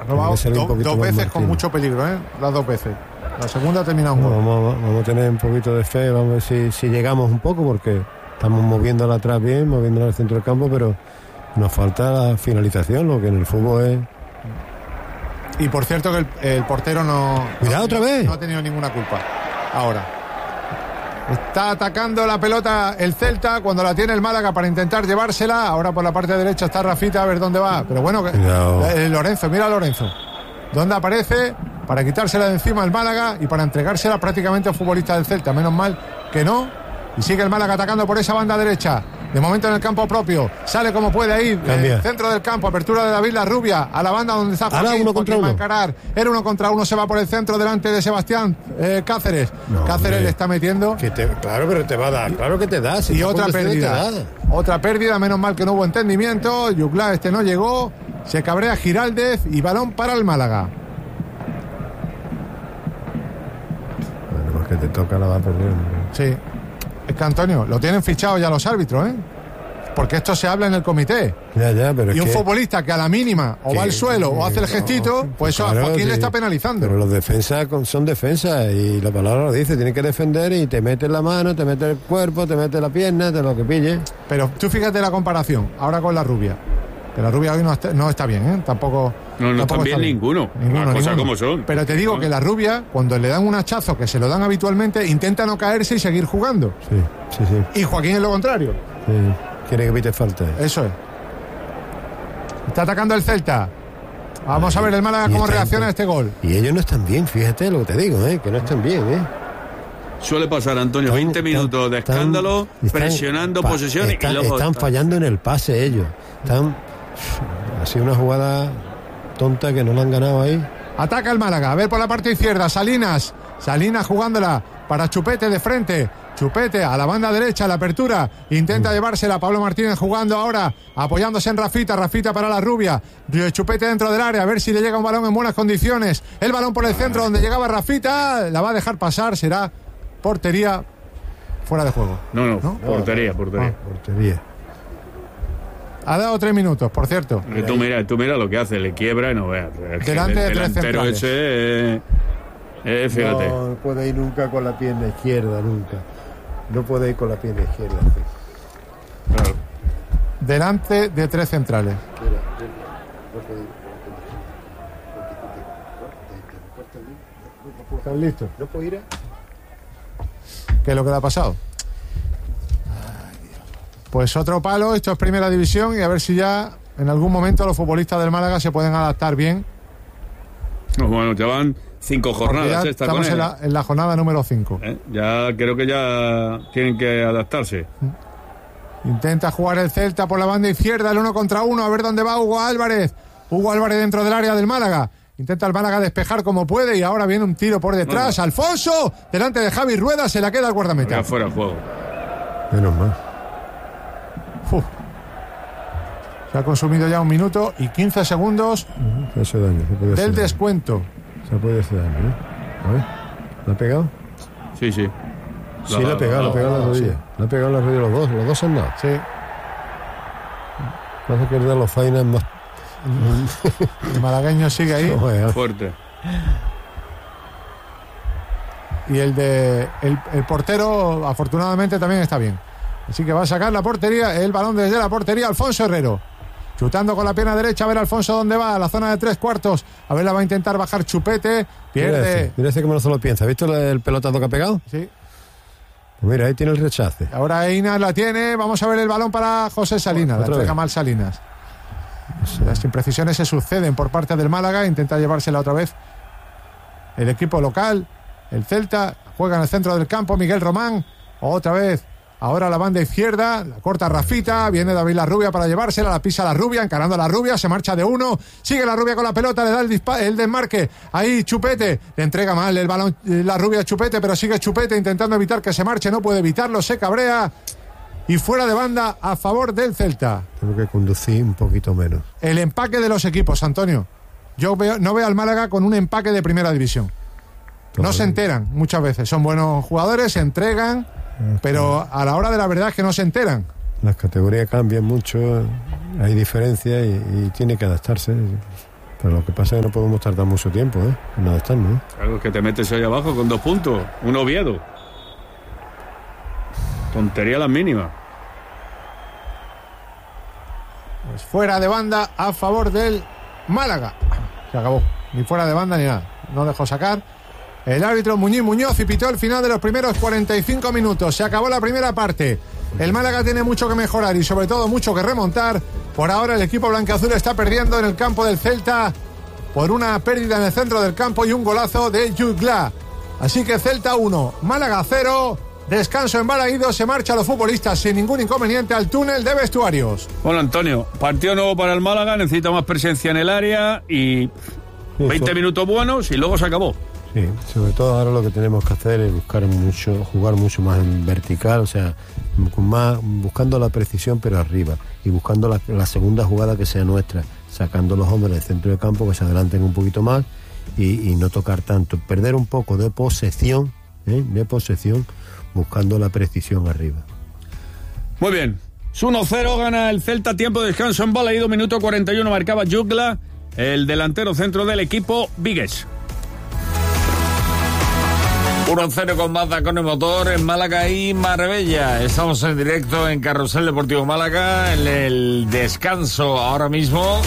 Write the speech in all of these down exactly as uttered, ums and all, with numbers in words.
Ha robado do, dos veces con mucho peligro, ¿eh? Las dos veces. La segunda ha terminado un no, gol. Vamos, vamos a tener un poquito de fe, vamos a ver si, si llegamos un poco, porque estamos moviéndola atrás bien, moviéndola al centro del campo, pero nos falta la finalización, lo que en el fútbol es... Y por cierto que el, el portero no... Cuidado no, otra vez. No ha tenido ninguna culpa. Ahora. Está atacando la pelota el Celta cuando la tiene el Málaga para intentar llevársela. Ahora por la parte derecha está Rafita a ver dónde va. Pero bueno, no. eh, Lorenzo, mira a Lorenzo. ¿Dónde aparece? Para quitársela de encima el Málaga y para entregársela prácticamente al futbolista del Celta. Menos mal que no. Y sigue el Málaga atacando por esa banda derecha. De momento en el campo propio. Sale como puede ahí. Eh, centro del campo. Apertura de David Larrubia. A la banda donde está Joaquín. Ahora uno contra uno. Encarar. Era uno contra uno. Se va por el centro delante de Sebastián eh, Cáceres. No, Cáceres hombre. Le está metiendo. Que te, claro, pero te va a dar. Claro que te da. Si y otra pérdida. Otra pérdida. Menos mal que no hubo entendimiento. Yuclá este no llegó. Se cabrea Giraldez. Y balón para el Málaga. Bueno, más que te toca la va a perder. Sí. Es que Antonio, lo tienen fichado ya los árbitros, ¿eh? Porque esto se habla en el comité. Ya, ya, pero y es un que... futbolista que a la mínima o que... va al suelo o hace el gestito, no, pues eso claro, a Joaquín sí, le está penalizando. Pero los defensas son defensas y la palabra lo dice, tienen que defender y te metes la mano, te metes el cuerpo, te metes la pierna, te lo que pille. Pero tú fíjate la comparación, ahora con la Rubia. Que la Rubia hoy no está, no está bien, ¿eh? Tampoco... No, no tampoco está bien, bien ninguno. Ninguno, Las cosas como son. Pero te digo no. que la Rubia, cuando le dan un hachazo, que se lo dan habitualmente, intenta no caerse y seguir jugando. Sí, sí, sí. Y Joaquín es lo contrario. Sí, quiere que evite falta. Eso es. Está atacando el Celta. Vamos Ay, a ver el Málaga cómo reacciona a este gol. Y ellos no están bien, fíjate lo que te digo, ¿eh? Que no están bien, ¿eh? Suele pasar, Antonio, están, veinte minutos están, de escándalo, están, presionando pa, posesión están, y luego... Están fallando en el pase ellos. Están... Ha sido una jugada tonta que no la han ganado ahí. Ataca el Málaga, a ver por la parte izquierda, Salinas. Salinas jugándola para Chupete de frente. Chupete a la banda derecha, la apertura. Intenta mm. llevársela Pablo Martínez jugando ahora, apoyándose en Rafita. Rafita para la Rubia. Chupete dentro del área, a ver si le llega un balón en buenas condiciones. El balón por el centro donde llegaba Rafita. La va a dejar pasar, será portería fuera de juego. No, no, ¿no? portería, portería. Ah, portería. Ha dado tres minutos, por cierto. Tú mira, tú mira lo que hace, le quiebra y no veas. Delante de tres centrales. Ese, eh, eh, fíjate. No puede ir nunca con la pierna izquierda, nunca. No puede ir con la pierna izquierda. Claro. Delante de tres centrales. ¿Estás listo? ¿No puedo ir? ¿Qué es lo que le ha pasado? Pues otro palo, esto es primera división y a ver si ya en algún momento los futbolistas del Málaga se pueden adaptar bien. No, bueno, ya van cinco jornadas. Ya esta estamos con en la, en la jornada número cinco. ¿Eh? Ya creo que ya tienen que adaptarse. Intenta jugar el Celta por la banda izquierda, el uno contra uno, a ver dónde va Hugo Álvarez. Hugo Álvarez dentro del área del Málaga. Intenta el Málaga despejar como puede y ahora viene un tiro por detrás. No, no. Alfonso, delante de Javi Rueda, se la queda el guardameta. Ya fuera de juego. Menos mal. Uf. Se ha consumido ya un minuto y quince segundos uh-huh. Eso daño, se puede del hacer descuento. Daño. Se puede hacer daño, ¿eh? A ver, ¿la ha pegado? Sí, sí. Sí, la, la ha pegado, la ha pegado en la rodilla. Sí. La ha pegado en la rodilla los dos, los dos han dado. Sí. Parece que es de los fainas más... El malagueño sigue ahí. No, fuerte. Y el de el, el portero, afortunadamente, también está bien. Así que va a sacar la portería, el balón desde la portería, Alfonso Herrero. Chutando con la pierna derecha, a ver Alfonso dónde va, a la zona de tres cuartos. A ver, la va a intentar bajar Chupete. Pierde. Mira ese, mira ese que no se lo piensa. ¿Has visto el pelotazo que ha pegado? Sí. Pues mira, ahí tiene el rechace. Ahora Einar la tiene. Vamos a ver el balón para José Salinas. La entrega mal Salinas. Sí. Las imprecisiones se suceden por parte del Málaga. Intenta llevársela otra vez el equipo local. El Celta juega en el centro del campo. Miguel Román. Otra vez. Ahora la banda izquierda, la corta Rafita, viene David Larrubia para llevársela, la pisa la Rubia, encarando a la Rubia, se marcha de uno, sigue la Rubia con la pelota, le da el, dispa- el desmarque, ahí Chupete, le entrega mal el balón la Rubia a Chupete, pero sigue Chupete intentando evitar que se marche, no puede evitarlo, se cabrea y fuera de banda a favor del Celta. Tengo que conducir un poquito menos. El empaque de los equipos, Antonio. Yo veo, no veo al Málaga con un empaque de primera división. No se enteran muchas veces, son buenos jugadores, se entregan, pero a la hora de la verdad es que no se enteran. Las categorías cambian mucho, hay diferencias y, y tiene que adaptarse. Pero lo que pasa es que no podemos tardar mucho tiempo, ¿eh? Nada está, ¿no? Claro, que te metes ahí abajo con dos puntos. Un Oviedo. Tontería las mínimas. Pues fuera de banda a favor del Málaga. Se acabó. Ni fuera de banda ni nada. No dejó sacar el árbitro Muñiz Muñoz y pitó el final de los primeros cuarenta y cinco minutos. Se acabó la primera parte. El Málaga tiene mucho que mejorar y sobre todo mucho que remontar. Por ahora el equipo blanquiazul está perdiendo en el campo del Celta por una pérdida en el centro del campo y un golazo de Jutgla. Así que Celta uno, Málaga cero. Descanso en Balaído, se marchan los futbolistas sin ningún inconveniente al túnel de vestuarios. Bueno, Antonio, partido nuevo para el Málaga, necesita más presencia en el área y veinte minutos buenos y luego se acabó. Sí, sobre todo ahora lo que tenemos que hacer es buscar mucho, jugar mucho más en vertical, o sea, con más, buscando la precisión pero arriba y buscando la, la segunda jugada que sea nuestra, sacando los hombres del centro del campo que se adelanten un poquito más y, y no tocar tanto, perder un poco de posesión, ¿eh? de posesión, buscando la precisión arriba. Muy bien, es uno cero, gana el Celta, tiempo de descanso en Balaído, minuto cuarenta y uno, marcaba Jutgla, el delantero centro del equipo Vigues. uno cero con Mazda con el motor en Málaga y Marbella. Estamos en directo en Carrusel Deportivo Málaga, en el descanso ahora mismo.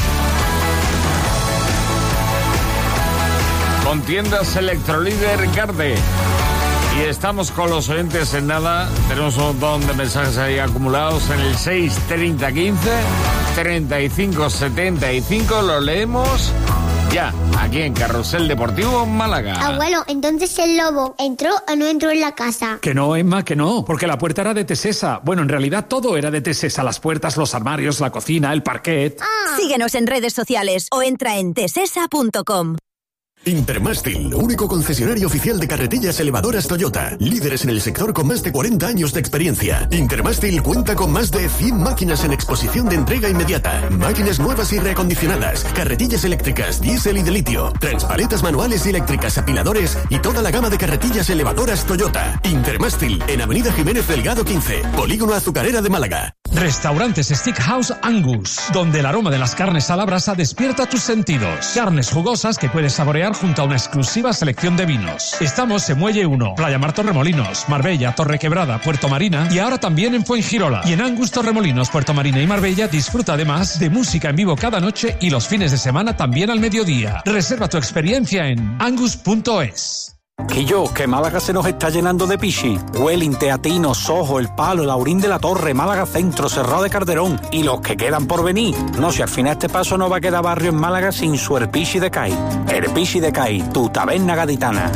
Con tiendas Electrolíder Garde. Y estamos con los oyentes en nada. Tenemos un montón de mensajes ahí acumulados en el seis treinta quince treinta y cinco setenta y cinco. Lo leemos ya, aquí en Carrusel Deportivo Málaga. Abuelo, entonces el lobo ¿entró o no entró en la casa? Que no, Emma, que no, porque la puerta era de Tesesa. Bueno, en realidad todo era de Tesesa. Las puertas, los armarios, la cocina, el parquet. Ah. Síguenos en redes sociales o entra en tesesa punto com. Intermástil, único concesionario oficial de carretillas elevadoras Toyota, líderes en el sector con más de cuarenta años de experiencia. Intermástil cuenta con más de cien máquinas en exposición de entrega inmediata, máquinas nuevas y reacondicionadas, carretillas eléctricas, diésel y de litio, transpaletas manuales y eléctricas, apiladores y toda la gama de carretillas elevadoras Toyota. Intermástil, en Avenida Jiménez Delgado quince, Polígono Azucarera de Málaga. Restaurantes Steakhouse Angus, donde el aroma de las carnes a la brasa despierta tus sentidos. Carnes jugosas que puedes saborear junto a una exclusiva selección de vinos. Estamos en Muelle uno, Playa Mar Torremolinos, Marbella, Torrequebrada, Puerto Marina y ahora también en Fuengirola. Y en Angus Torremolinos, Puerto Marina y Marbella disfruta además de música en vivo cada noche y los fines de semana también al mediodía. Reserva tu experiencia en angus punto es. Quillo, que Málaga se nos está llenando de pichi. Welling, Teatino, Sojo, El Palo, el Aurín de la Torre, Málaga Centro, Cerrado de Calderón y los que quedan por venir. No, si al final este paso no va a quedar barrio en Málaga sin su Herpichi de Cai. Herpichi de Cai, tu taberna gaditana.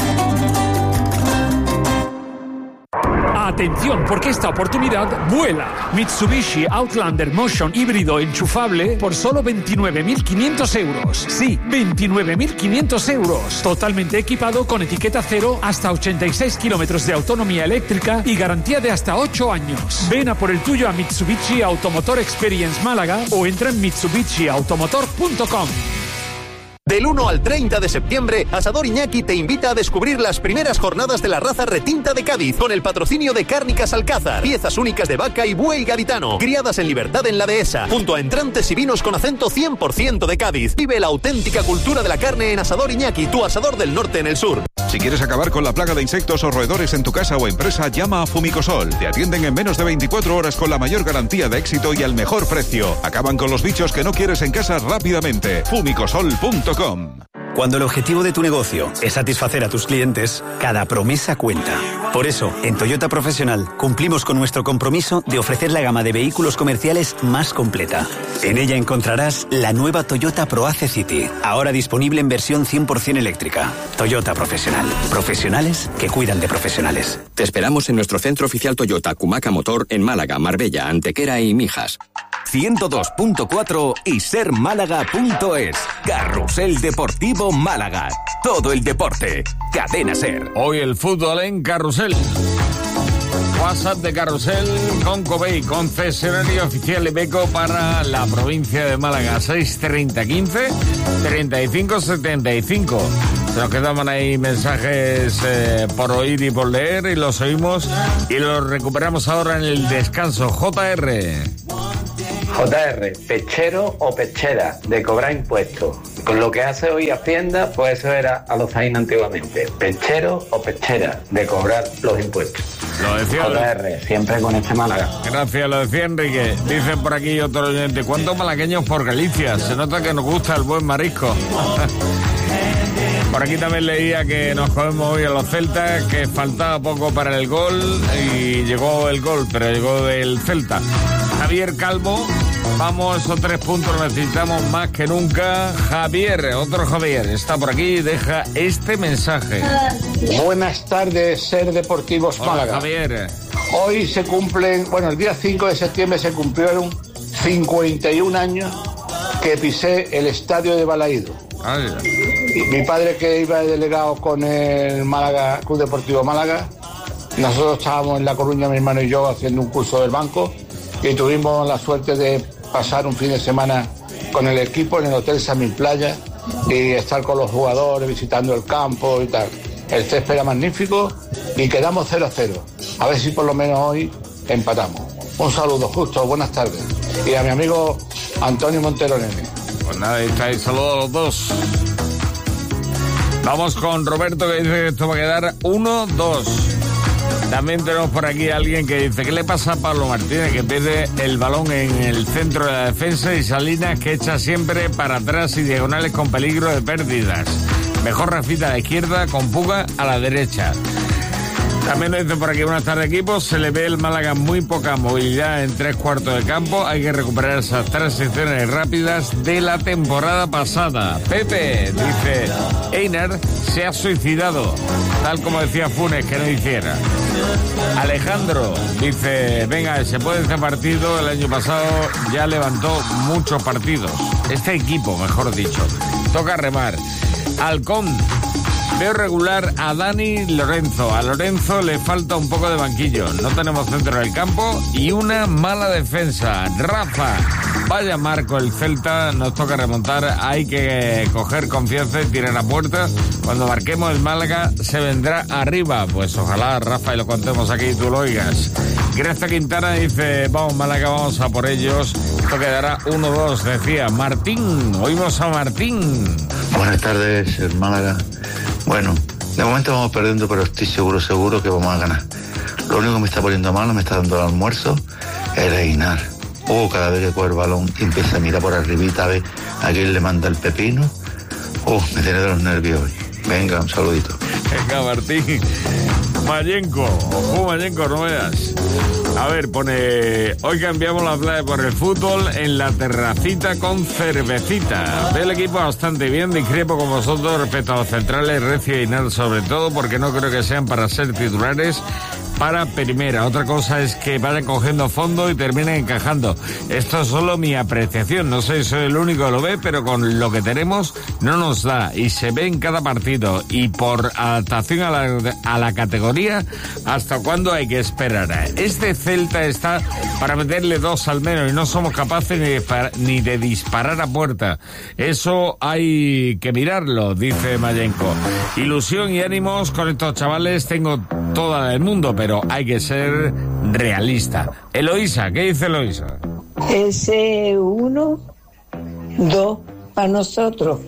Atención, porque esta oportunidad vuela. Mitsubishi Outlander Motion híbrido enchufable por solo veintinueve mil quinientos euros. Sí, veintinueve mil quinientos euros. Totalmente equipado con etiqueta cero, hasta ochenta y seis kilómetros de autonomía eléctrica y garantía de hasta ocho años. Ven a por el tuyo a Mitsubishi Automotor Experience Málaga o entra en mitsubishi automotor punto com. Del uno al treinta de septiembre, Asador Iñaki te invita a descubrir las primeras jornadas de la raza retinta de Cádiz, con el patrocinio de Cárnicas Alcázar, piezas únicas de vaca y buey gaditano, criadas en libertad en la dehesa, junto a entrantes y vinos con acento cien por ciento de Cádiz. Vive la auténtica cultura de la carne en Asador Iñaki, tu asador del norte en el sur. Si quieres acabar con la plaga de insectos o roedores en tu casa o empresa, llama a Fumicosol. Te atienden en menos de veinticuatro horas con la mayor garantía de éxito y al mejor precio. Acaban con los bichos que no quieres en casa rápidamente. Fumicosol punto com. Cuando el objetivo de tu negocio es satisfacer a tus clientes, cada promesa cuenta. Por eso, en Toyota Profesional cumplimos con nuestro compromiso de ofrecer la gama de vehículos comerciales más completa. En ella encontrarás la nueva Toyota ProAce City, ahora disponible en versión cien por ciento eléctrica. Toyota Profesional. Profesionales que cuidan de profesionales. Te esperamos en nuestro centro oficial Toyota Cumaca Motor en Málaga, Marbella, Antequera y Mijas. ciento dos punto cuatro y ser málaga punto es. Carrusel Deportivo Málaga. Todo el deporte. Cadena Ser. Hoy el fútbol en Carrusel. WhatsApp de Carrusel con Cobey, concesionario oficial Iveco para la provincia de Málaga. seis treinta quince treinta y cinco setenta y cinco. Se nos quedaban ahí mensajes eh, por oír y por leer y los oímos y los recuperamos ahora en el descanso. J R. J R, pechero o pechera, de cobrar impuestos. Con lo que hace hoy Hacienda, pues eso era a los zaínos antiguamente, pechero o pechera, de cobrar los impuestos. Lo decía J R, siempre con este Málaga. Gracias, lo decía Enrique. Dicen por aquí otro oyente, ¿cuántos malagueños por Galicia? Se nota que nos gusta el buen marisco. Por aquí también leía que nos comemos hoy a los celtas, que faltaba poco para el gol y llegó el gol, pero llegó del Celta. Javier Calvo, vamos, esos tres puntos necesitamos más que nunca. Javier, otro Javier, está por aquí y deja este mensaje. Buenas tardes, Ser Deportivos Hola, Málaga. Javier. Hoy se cumplen, bueno, el día cinco de septiembre se cumplieron cincuenta y un años que pisé el estadio de Balaído. Ay. Y mi padre, que iba de delegado con el Málaga, Club Deportivo Málaga, nosotros estábamos en La Coruña, mi hermano y yo, haciendo un curso del banco y tuvimos la suerte de pasar un fin de semana con el equipo en el Hotel Samil Playa y estar con los jugadores, visitando el campo y tal. El césped era magnífico y quedamos cero a cero. A ver si por lo menos hoy empatamos. Un saludo, Justo, buenas tardes. Y a mi amigo Antonio Montero Nene. Pues nada, ahí está, y saludos a los dos. Vamos con Roberto, que dice que esto va a quedar uno dos. También tenemos por aquí a alguien que dice, ¿qué le pasa a Pablo Martínez? Que pierde el balón en el centro de la defensa y Salinas, que echa siempre para atrás y diagonales con peligro de pérdidas. Mejor Rafita a la izquierda, con Puga a la derecha. También nos dicen por aquí, buenas tardes, equipos. Se le ve el Málaga muy poca movilidad en tres cuartos de campo. Hay que recuperar esas transiciones rápidas de la temporada pasada. Pepe dice, Einar se ha suicidado, tal como decía Funes que no hiciera. Alejandro dice, venga, se puede este partido. El año pasado ya levantó muchos partidos. Este equipo, mejor dicho. Toca remar. Halcón. Veo regular a Dani Lorenzo. A Lorenzo le falta un poco de banquillo. No tenemos centro del campo y una mala defensa. Rafa, vaya marco el Celta. Nos toca remontar. Hay que coger confianza y tirar a puerta. Cuando marquemos el Málaga se vendrá arriba. Pues ojalá, Rafa, y lo contemos aquí y tú lo oigas. Grecia Quintana dice, vamos Málaga, vamos a por ellos. Esto quedará uno dos, decía Martín. Oímos a Martín. Buenas tardes, el Málaga. Bueno, de momento vamos perdiendo, pero estoy seguro, seguro que vamos a ganar. Lo único que me está poniendo malo, me está dando el almuerzo, es Einar. Oh, cada vez que coge el balón y empieza a mirar por arribita a ver a quién le manda el pepino. Oh, me tiene de los nervios hoy. Venga, un saludito. Venga, Martín. Mayenco, ojo Mayenco, no veas. A ver, pone, hoy cambiamos la playa por el fútbol en la terracita con cervecita. Ve el equipo bastante bien, discrepo con vosotros respecto a los centrales, Recio y Einar sobre todo, porque no creo que sean para ser titulares para primera. Otra cosa es que vayan cogiendo fondo y terminen encajando. Esto es solo mi apreciación, no sé si soy el único que lo ve, pero con lo que tenemos no nos da y se ve en cada partido y por adaptación a la, a la categoría, hasta cuándo hay que esperar. Este Celta está para meterle dos al menos y no somos capaces ni de, ni de disparar a puerta. Eso hay que mirarlo, dice Mayenco. Ilusión y ánimos con estos chavales tengo toda el mundo, pero pero hay que ser realista. Eloísa, ¿qué dice Eloísa? Ese uno, dos para nosotros.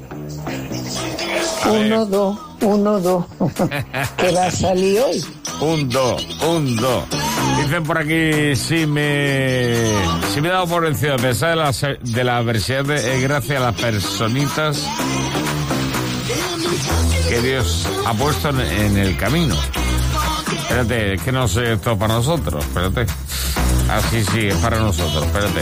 Uno, dos, uno, dos. ¿Qué va a salir hoy? Un dos, un dos. Dicen por aquí, si me si me he dado por vencido, a pesar de la, de la adversidad, es gracias a las personitas que Dios ha puesto en, en el camino. Espérate, es que no sé esto para nosotros, espérate. Ah, sí, sí, es para nosotros, espérate.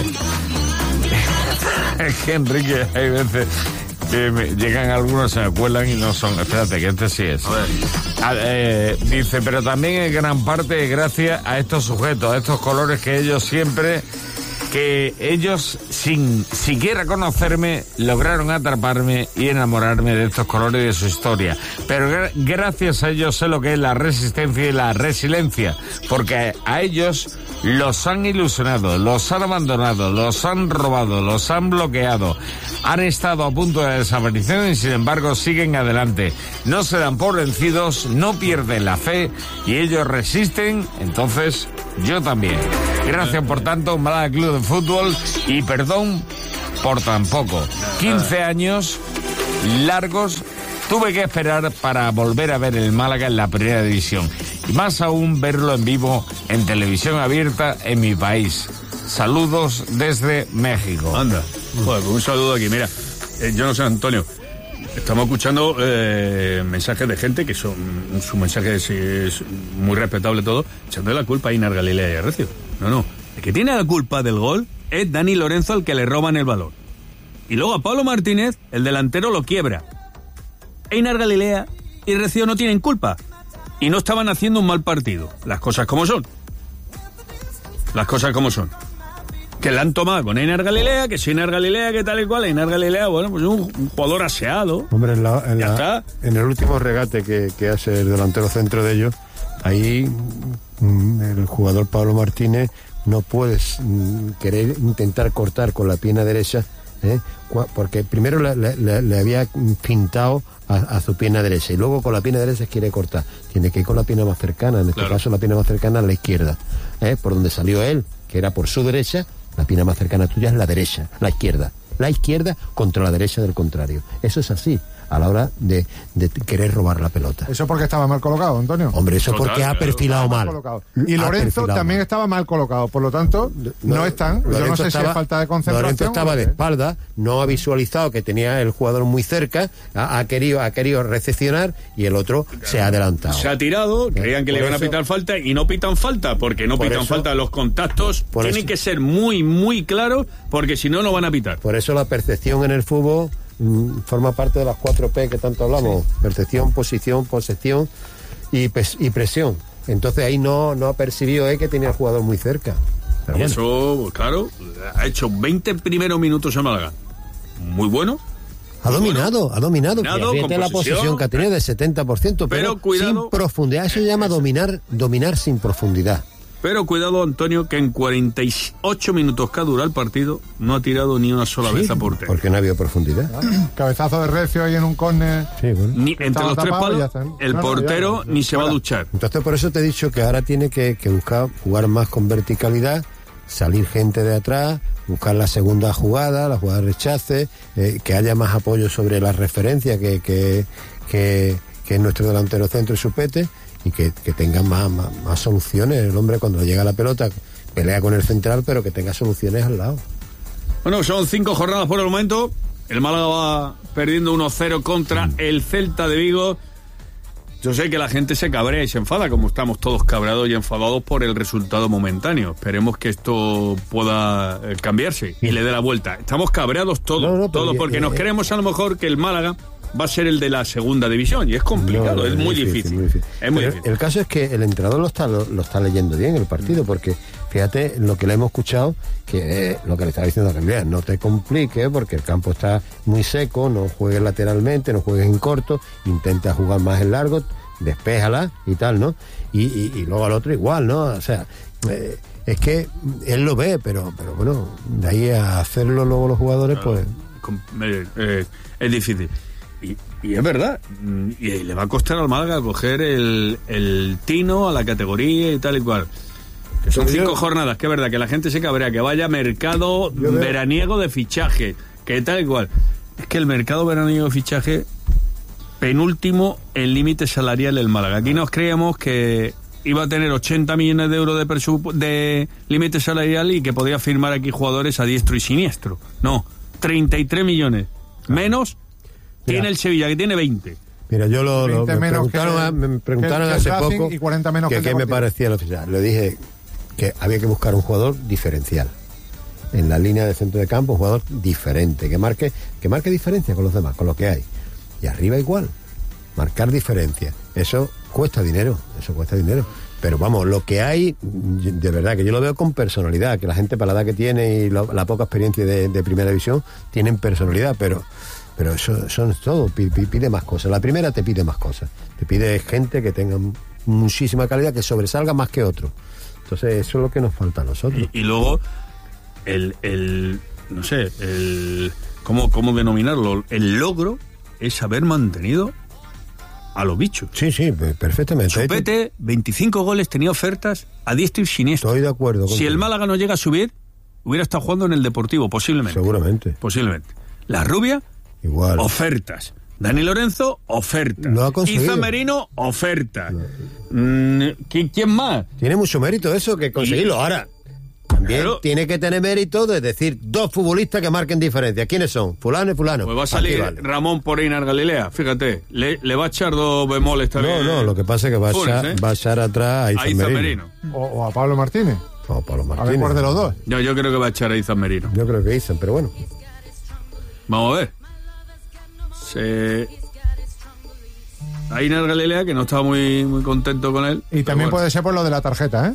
Es que, Enrique, hay veces que me, llegan algunos, se me cuelan y no son. Espérate, que este sí es. A ver. Eh, dice, pero también en gran parte es gracias a estos sujetos, a estos colores que ellos siempre... que ellos, sin siquiera conocerme, lograron atraparme y enamorarme de estos colores y de su historia. Pero gra- gracias a ellos sé lo que es la resistencia y la resiliencia, porque a ellos los han ilusionado, los han abandonado, los han robado, los han bloqueado, han estado a punto de desaparición y sin embargo siguen adelante. No se dan por vencidos, no pierden la fe y ellos resisten, entonces yo también. Gracias por tanto, Málaga Club de Fútbol, y perdón por tan poco. quince años largos tuve que esperar para volver a ver el Málaga en la primera división. Y más aún verlo en vivo en televisión abierta en mi país. Saludos desde México. Anda, joder, un saludo aquí. Mira, eh, yo no sé, Antonio, estamos escuchando eh, mensajes de gente que son, su mensaje es, es muy respetable todo, echando la culpa a Einar Galilea y a Recio. No, no, el que tiene la culpa del gol es Dani Lorenzo, al que le roban el balón. Y luego a Pablo Martínez, el delantero, lo quiebra. Einar Galilea y Recio no tienen culpa y no estaban haciendo un mal partido. Las cosas como son. Las cosas como son. Que la han tomado con Einar Galilea, que si Einar Galilea, que tal y cual. Einar Galilea, bueno, pues es un, un jugador aseado. Hombre, en, la, en, la, en el último regate que, que hace el delantero centro de ellos, ahí el jugador Pablo Martínez no puedes querer intentar cortar con la pierna derecha, ¿eh? Porque primero le, le, le había pintado a, a su pierna derecha y luego con la pierna derecha quiere cortar. Tiene que ir con la pierna más cercana, en este claro. caso la pierna más cercana a la izquierda, ¿eh? Por donde salió él, que era por su derecha. La pierna más cercana tuya es la derecha, la izquierda. La izquierda contra la derecha del contrario. Eso es así, a la hora de, de querer robar la pelota. ¿Eso porque estaba mal colocado, Antonio? Hombre, eso Total, porque ha perfilado mal. mal. Y Lorenzo también mal. estaba mal colocado, por lo tanto, no, no están. Lorenzo Yo no sé estaba, si es falta de concentración. Lorenzo estaba o de espalda, no ha visualizado que tenía el jugador muy cerca, ha, ha querido ha querido recepcionar y el otro claro. se ha adelantado. Se ha tirado, creían que por le iban eso, a pitar falta y no pitan falta, porque no pitan eso, falta. Los contactos tienen eso. que ser muy, muy claros, porque si no, no van a pitar. Por eso la percepción en el fútbol mm, forma parte de las cuatro P que tanto hablamos: sí. percepción, posición, posesión y, pes- y presión. Entonces ahí no, no ha percibido eh, que tenía el jugador muy cerca. Pero y bueno. Eso, claro, ha hecho veinte primeros minutos en Málaga. Muy bueno. Ha dominado, bueno. ha dominado. dominado Fíjate la posición que ha tenido del setenta por ciento, pero, pero cuidado, sin profundidad. Eso se llama dominar, dominar sin profundidad. Pero cuidado, Antonio, que en cuarenta y ocho minutos que ha durado el partido no ha tirado ni una sola sí, vez a portería. Porque no había profundidad. Ah, cabezazo de Recio ahí en un córner. Sí, bueno. Ni, entre los tres palos, el no, portero no, ya, ni se fuera. va a duchar. Entonces, por eso te he dicho que ahora tiene que, que buscar jugar más con verticalidad, salir gente de atrás, buscar la segunda jugada, la jugada de rechace, eh, que haya más apoyo sobre la referencia que, que, que, que nuestro delantero centro y Supete. Y que, que tenga más, más, más soluciones. El hombre cuando llega a la pelota pelea con el central, pero que tenga soluciones al lado. Bueno, son cinco jornadas por el momento. El Málaga va perdiendo uno cero contra mm. el Celta de Vigo. Yo sé que la gente se cabrea y se enfada, como estamos todos cabreados y enfadados por el resultado momentáneo. Esperemos que esto pueda eh, cambiarse y le dé la vuelta. Estamos cabreados todos, no, no, todos, porque eh, nos creemos a lo mejor que el Málaga va a ser el de la segunda división y es complicado, no, no, es, muy difícil, difícil. muy difícil. Es muy difícil. El caso es que el entrenador lo está, lo, lo está leyendo bien el partido, porque fíjate lo que le hemos escuchado, que eh, lo que le estaba diciendo a Galilea, no te compliques porque el campo está muy seco, no juegues lateralmente, no juegues en corto, intenta jugar más en largo, despéjala y tal, ¿no? Y, y, y luego al otro igual, ¿no? O sea, eh, es que él lo ve, pero, pero bueno, de ahí a hacerlo luego los jugadores, claro, pues... Eh, eh, es difícil. Y, y es verdad, y le va a costar al Málaga coger el, el tino a la categoría y tal y cual. Que son cinco yo, jornadas, que es verdad, que la gente se cabrea, que vaya mercado veraniego de fichaje, que tal y cual. Es que el mercado veraniego de fichaje, penúltimo en límite salarial del Málaga. Aquí nos creíamos que iba a tener ochenta millones de euros de, presupu- de límite salarial y que podía firmar aquí jugadores a diestro y siniestro. No, treinta y tres millones. Menos... Mira, tiene el Sevilla, que tiene veinte. Mira, yo lo, lo me preguntaron, que, me preguntaron que hace poco y cuarenta menos que qué me parecía el oficial. Le dije que había que buscar un jugador diferencial en la línea de centro de campo, un jugador diferente, que marque, que marque diferencia con los demás, con lo que hay. Y arriba igual, marcar diferencia. Eso cuesta dinero, eso cuesta dinero. Pero vamos, lo que hay, de verdad que yo lo veo con personalidad, que la gente para la edad que tiene y lo, la poca experiencia de, de primera división tienen personalidad, pero Pero eso, eso es todo, pide más cosas. La primera te pide más cosas. Te pide gente que tenga muchísima calidad, que sobresalga más que otro. Entonces eso es lo que nos falta a nosotros. Y, y luego, el, el, no sé, el, ¿cómo, cómo denominarlo? El logro es haber mantenido a los bichos. Sí, sí, perfectamente. Supete, veinticinco goles, tenía ofertas a diestro y siniestro. Estoy de acuerdo contigo. Si el Málaga no llega a subir, hubiera estado jugando en el Deportivo, posiblemente. Seguramente. Posiblemente. La Rubia... igual. Ofertas. Dani Lorenzo, oferta. No ha conseguido. Izan Merino, oferta. No. Mm, ¿quién, ¿Quién más? Tiene mucho mérito eso, que conseguirlo. Y... Ahora, también claro. tiene que tener mérito de decir dos futbolistas que marquen diferencia. ¿Quiénes son? Fulano y fulano. Pues va a salir vale. Ramón por Einar Galilea, fíjate. Le, le va a echar dos bemoles también. No, no, lo que pasa es que va, Funes, a, echar, ¿eh? va a echar atrás a Izan, a Izan Merino. Merino. O, o a Pablo Martínez. O a Pablo Martínez. A ver cuál de los dos. Yo, yo creo que va a echar a Izan Merino. Yo creo que Izan, pero bueno. Vamos a ver. Se... Einar Galilea, que no estaba muy, muy contento con él. Y también bueno. puede ser por lo de la tarjeta, ¿eh?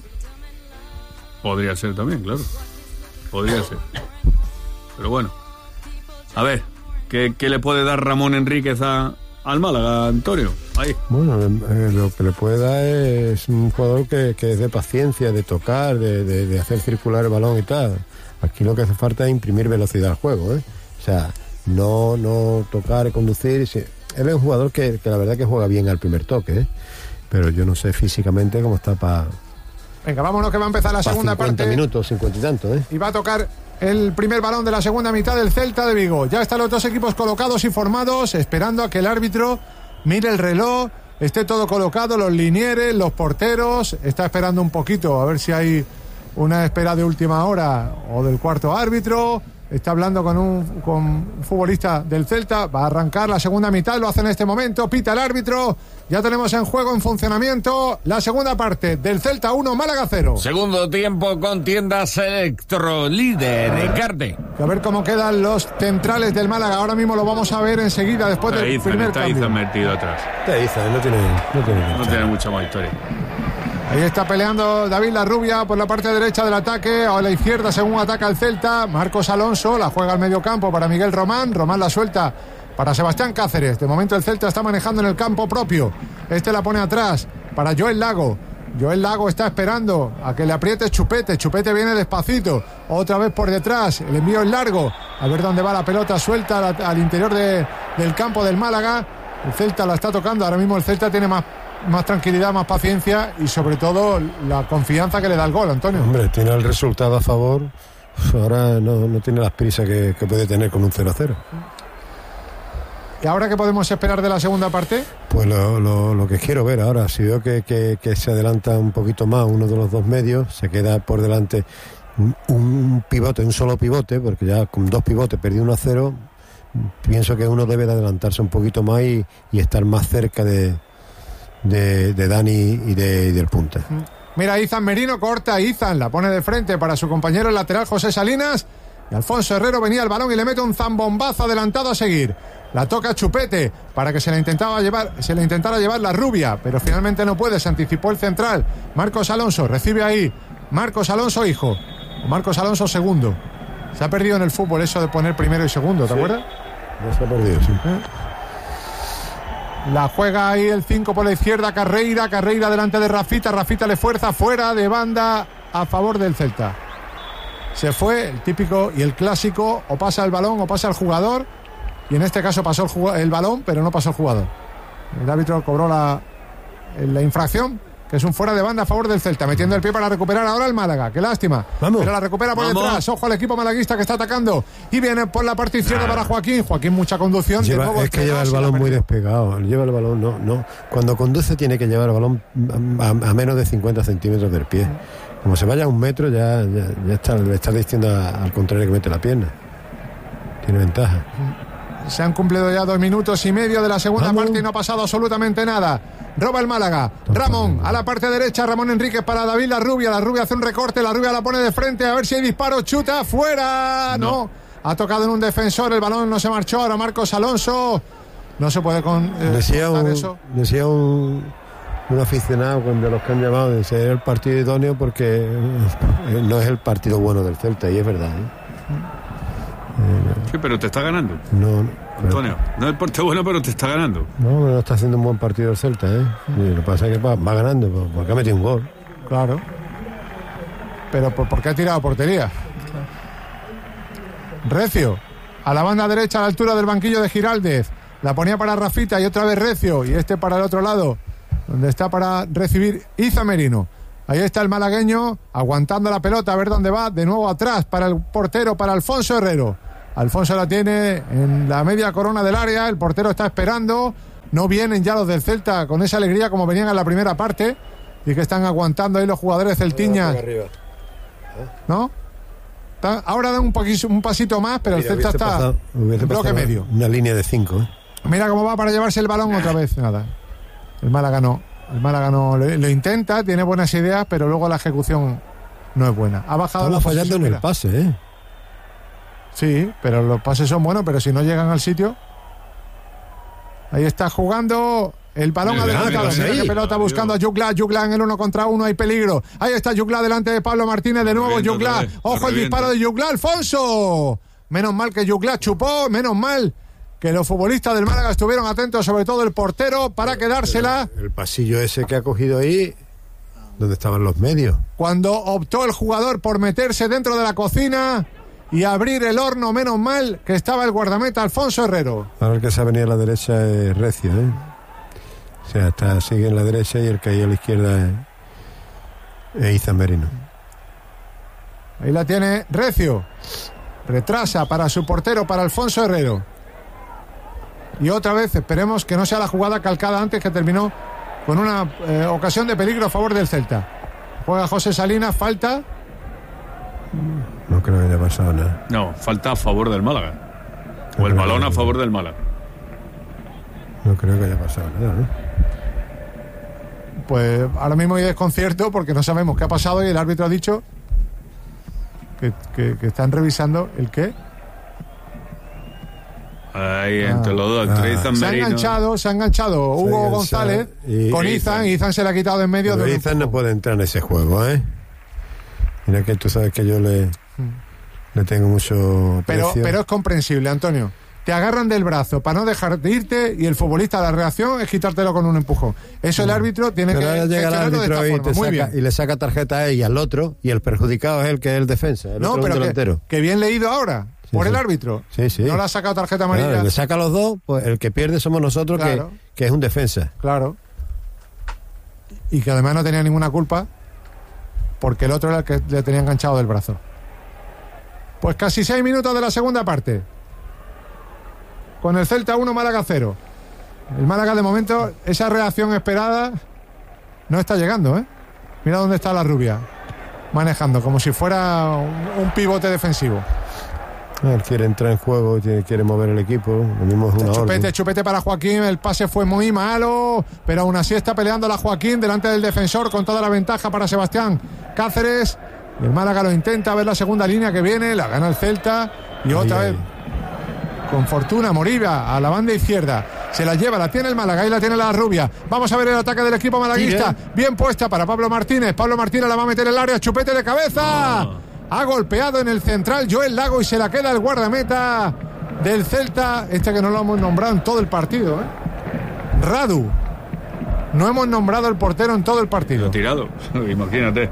Podría ser también, claro. Podría ser. Pero bueno. A ver, ¿qué, qué le puede dar Ramón Enríquez a, al Málaga, Antonio? Ahí. Bueno, eh, lo que le puede dar es un jugador que, que es de paciencia, de tocar, de, de, de hacer circular el balón y tal. Aquí lo que hace falta es imprimir velocidad al juego, ¿eh? O sea, no, no tocar y conducir. Sí. Él es un jugador que, que la verdad que juega bien al primer toque, ¿eh? Pero yo no sé físicamente cómo está para... Venga, vámonos que va a empezar la segunda parte. cincuenta minutos, cincuenta y tanto, ¿eh? Y va a tocar el primer balón de la segunda mitad del Celta de Vigo. Ya están los dos equipos colocados y formados, esperando a que el árbitro mire el reloj, esté todo colocado, los linieres, los porteros. Está esperando un poquito a ver si hay una espera de última hora o del cuarto árbitro. Está hablando con un, con un futbolista del Celta. Va a arrancar la segunda mitad, lo hace en este momento. Pita el árbitro. Ya tenemos en juego, en funcionamiento, la segunda parte del Celta uno, Málaga cero. Segundo tiempo con Tiendas Electro, líder de Carte. A ver cómo quedan los centrales del Málaga. Ahora mismo lo vamos a ver enseguida, después del Izan, primer está cambio. Izan metido atrás. Está Izan, no tiene, no tiene, no tiene mucha más historia. Ahí está peleando David Larrubia por la parte derecha del ataque, o a la izquierda según ataca el Celta. Marcos Alonso la juega al medio campo para Miguel Román. Román la suelta para Sebastián Cáceres. De momento el Celta está manejando en el campo propio. Este la pone atrás para Joel Lago. Joel Lago está esperando a que le apriete Chupete. Chupete viene despacito. Otra vez por detrás. El envío es largo. A ver dónde va la pelota suelta al, al interior de, del campo del Málaga. El Celta la está tocando. Ahora mismo el Celta tiene más más tranquilidad, más paciencia y sobre todo la confianza que le da el gol, Antonio. Hombre, tiene el resultado a favor, ahora no, no tiene las prisas que, que puede tener con un cero a cero. ¿Y ahora qué podemos esperar de la segunda parte? Pues lo, lo, lo que quiero ver ahora, si veo que, que, que se adelanta un poquito más uno de los dos medios, se queda por delante un, un pivote, un solo pivote, porque ya con dos pivotes perdí uno a cero, pienso que uno debe de adelantarse un poquito más y, y estar más cerca de De, de Dani y, de, y del punta. Mira, Izan Merino corta, Izan la pone de frente para su compañero el lateral José Salinas, y Alfonso Herrero venía al balón y le mete un zambombazo adelantado a seguir. La toca Chupete para que se la intentaba llevar, se la intentara llevar la Rubia, pero finalmente no puede, se anticipó el central. Marcos Alonso recibe ahí, Marcos Alonso hijo, o Marcos Alonso segundo. Se ha perdido en el fútbol eso de poner primero y segundo, ¿te sí. acuerdas? No se ha perdido, sí. ¿Eh? La juega ahí el cinco por la izquierda, Carreira, Carreira delante de Rafita, Rafita le fuerza fuera de banda a favor del Celta. Se fue el típico y el clásico, o pasa el balón o pasa el jugador, y en este caso pasó el, jug- el balón, pero no pasó el jugador. El árbitro cobró la, la infracción, que es un fuera de banda a favor del Celta, metiendo el pie para recuperar ahora el Málaga. Qué lástima. Vamos. Pero la recupera por Vamos. detrás. Ojo al equipo malaguista que está atacando. Y viene por la parte izquierda para Joaquín. Joaquín, mucha conducción. Lleva, de nuevo, es que lleva el balón muy despegado. Lleva el balón, no, no. Cuando conduce tiene que llevar el balón a, a, a menos de cincuenta centímetros del pie. Como se vaya a un metro, ya, ya, ya está, le está diciendo a, al contrario que mete la pierna. Tiene ventaja. Se han cumplido ya dos minutos y medio de la segunda Vamos. parte y no ha pasado absolutamente nada. Roba el Málaga. Ramón a la parte derecha. Ramón Enríquez para David Larrubia. Larrubia hace un recorte. Larrubia la pone de frente. A ver si hay disparo. Chuta. Fuera. No. no. Ha tocado en un defensor. El balón no se marchó. Ahora Marcos Alonso. No se puede con, eh, decía un, eso. Decía un, un aficionado de los que han llamado de ser el partido idóneo porque eh, no es el partido bueno del Celta. Y es verdad, ¿eh? Sí, pero te está ganando. No, no Antonio, no es parte bueno, pero te está ganando. No, no está haciendo un buen partido el Celta, ¿eh? Y lo que pasa es que va, va ganando, porque ha metido un gol. Claro. Pero ¿por, ¿por qué ha tirado portería? Recio, a la banda derecha a la altura del banquillo de Giraldez. La ponía para Rafita y otra vez Recio. Y este para el otro lado, donde está para recibir Izan Merino. Ahí está el malagueño aguantando la pelota, a ver dónde va. De nuevo atrás para el portero, para Alfonso Herrero. Alfonso la tiene en la media corona del área, el portero está esperando, no vienen ya los del Celta con esa alegría como venían en la primera parte y que están aguantando ahí los jugadores celtiñas, ¿no? Ahora dan un poquito, un pasito más, pero Mira, el Celta está pasado, en bloque medio. Una línea de cinco, ¿eh? Mira cómo va para llevarse el balón otra vez, nada. El Málaga no, el Málaga no lo, lo intenta, tiene buenas ideas, pero luego la ejecución no es buena. Ha bajado Estamos la fallando en el pase, ¿eh? Sí, pero los pases son buenos, pero si no llegan al sitio. Ahí está jugando el balón Mira, adelantado. mira, Mira qué pelota buscando a Yugla. Yugla en el uno contra uno, hay peligro. Ahí está Yugla delante de Pablo Martínez de nuevo. Yugla, ojo el disparo de Yugla, Alfonso. Menos mal que Yugla chupó, menos mal que los futbolistas del Málaga estuvieron atentos, sobre todo el portero, para quedársela. El, el pasillo ese que ha cogido ahí, donde estaban los medios. Cuando optó el jugador por meterse dentro de la cocina y abrir el horno, menos mal que estaba el guardameta Alfonso Herrero. Ahora el que se ha venido a la derecha es Recio, ¿eh? O sea, está, sigue en la derecha y el que hay a la izquierda es, es Izan Merino. Ahí la tiene Recio. Retrasa para su portero, para Alfonso Herrero. Y otra vez esperemos que no sea la jugada calcada antes, que terminó con una eh, ocasión de peligro a favor del Celta. Juega José Salinas, falta. No creo que haya pasado nada. No, falta a favor del Málaga. O el balón a favor del Málaga. No creo que haya pasado nada, ¿no? Pues ahora mismo hay desconcierto porque no sabemos qué ha pasado y el árbitro ha dicho que, que, que están revisando el qué. Ahí, entre ah, los dos, entre ah, Izan se ha enganchado, se ha enganchado Hugo González y, con Izan, y Izan se le ha quitado de en medio. Pero de Izan no puede entrar en ese juego, ¿eh? Mira que tú sabes que yo le, hmm. le tengo mucho pero, precio. Pero es comprensible, Antonio. Te agarran del brazo para no dejar de irte y el futbolista, la reacción es quitártelo con un empujón. Eso el árbitro tiene pero que llega el árbitro y, forma. Muy saca, bien. y le saca tarjeta a ella al otro y el perjudicado es el que es el defensa, el no, otro pero delantero. Que, que bien leído ahora sí, por sí. el árbitro. Sí, sí. No le ha sacado tarjeta amarilla. Claro, le saca a los dos, pues el que pierde somos nosotros, claro. que, que es un defensa. Claro. Y que además no tenía ninguna culpa porque el otro era el que le tenía enganchado del brazo. Pues casi seis minutos de la segunda parte. Con el Celta uno, Málaga cero. El Málaga de momento, esa reacción esperada no está llegando, ¿eh? Mira dónde está la rubia, manejando, como si fuera un, un pivote defensivo. Él quiere entrar en juego, quiere mover el equipo. Lo mismo es una chupete, orden. chupete para Joaquín, el pase fue muy malo, pero aún así está peleando la Joaquín delante del defensor con toda la ventaja para Sebastián Cáceres. El Málaga lo intenta, a ver la segunda línea que viene, la gana el Celta y otra ahí, vez... Ahí. Con fortuna, Moriba a la banda izquierda. Se la lleva, la tiene el Málaga, ahí la tiene la rubia. Vamos a ver el ataque del equipo malaguista. Bien, bien puesta para Pablo Martínez. Pablo Martínez la va a meter en el área. Chupete de cabeza. Oh. Ha golpeado en el central Joel Lago y se la queda el guardameta del Celta. Este que no lo hemos nombrado en todo el partido, ¿eh? Radu. No hemos nombrado el portero en todo el partido. Lo ha tirado, imagínate.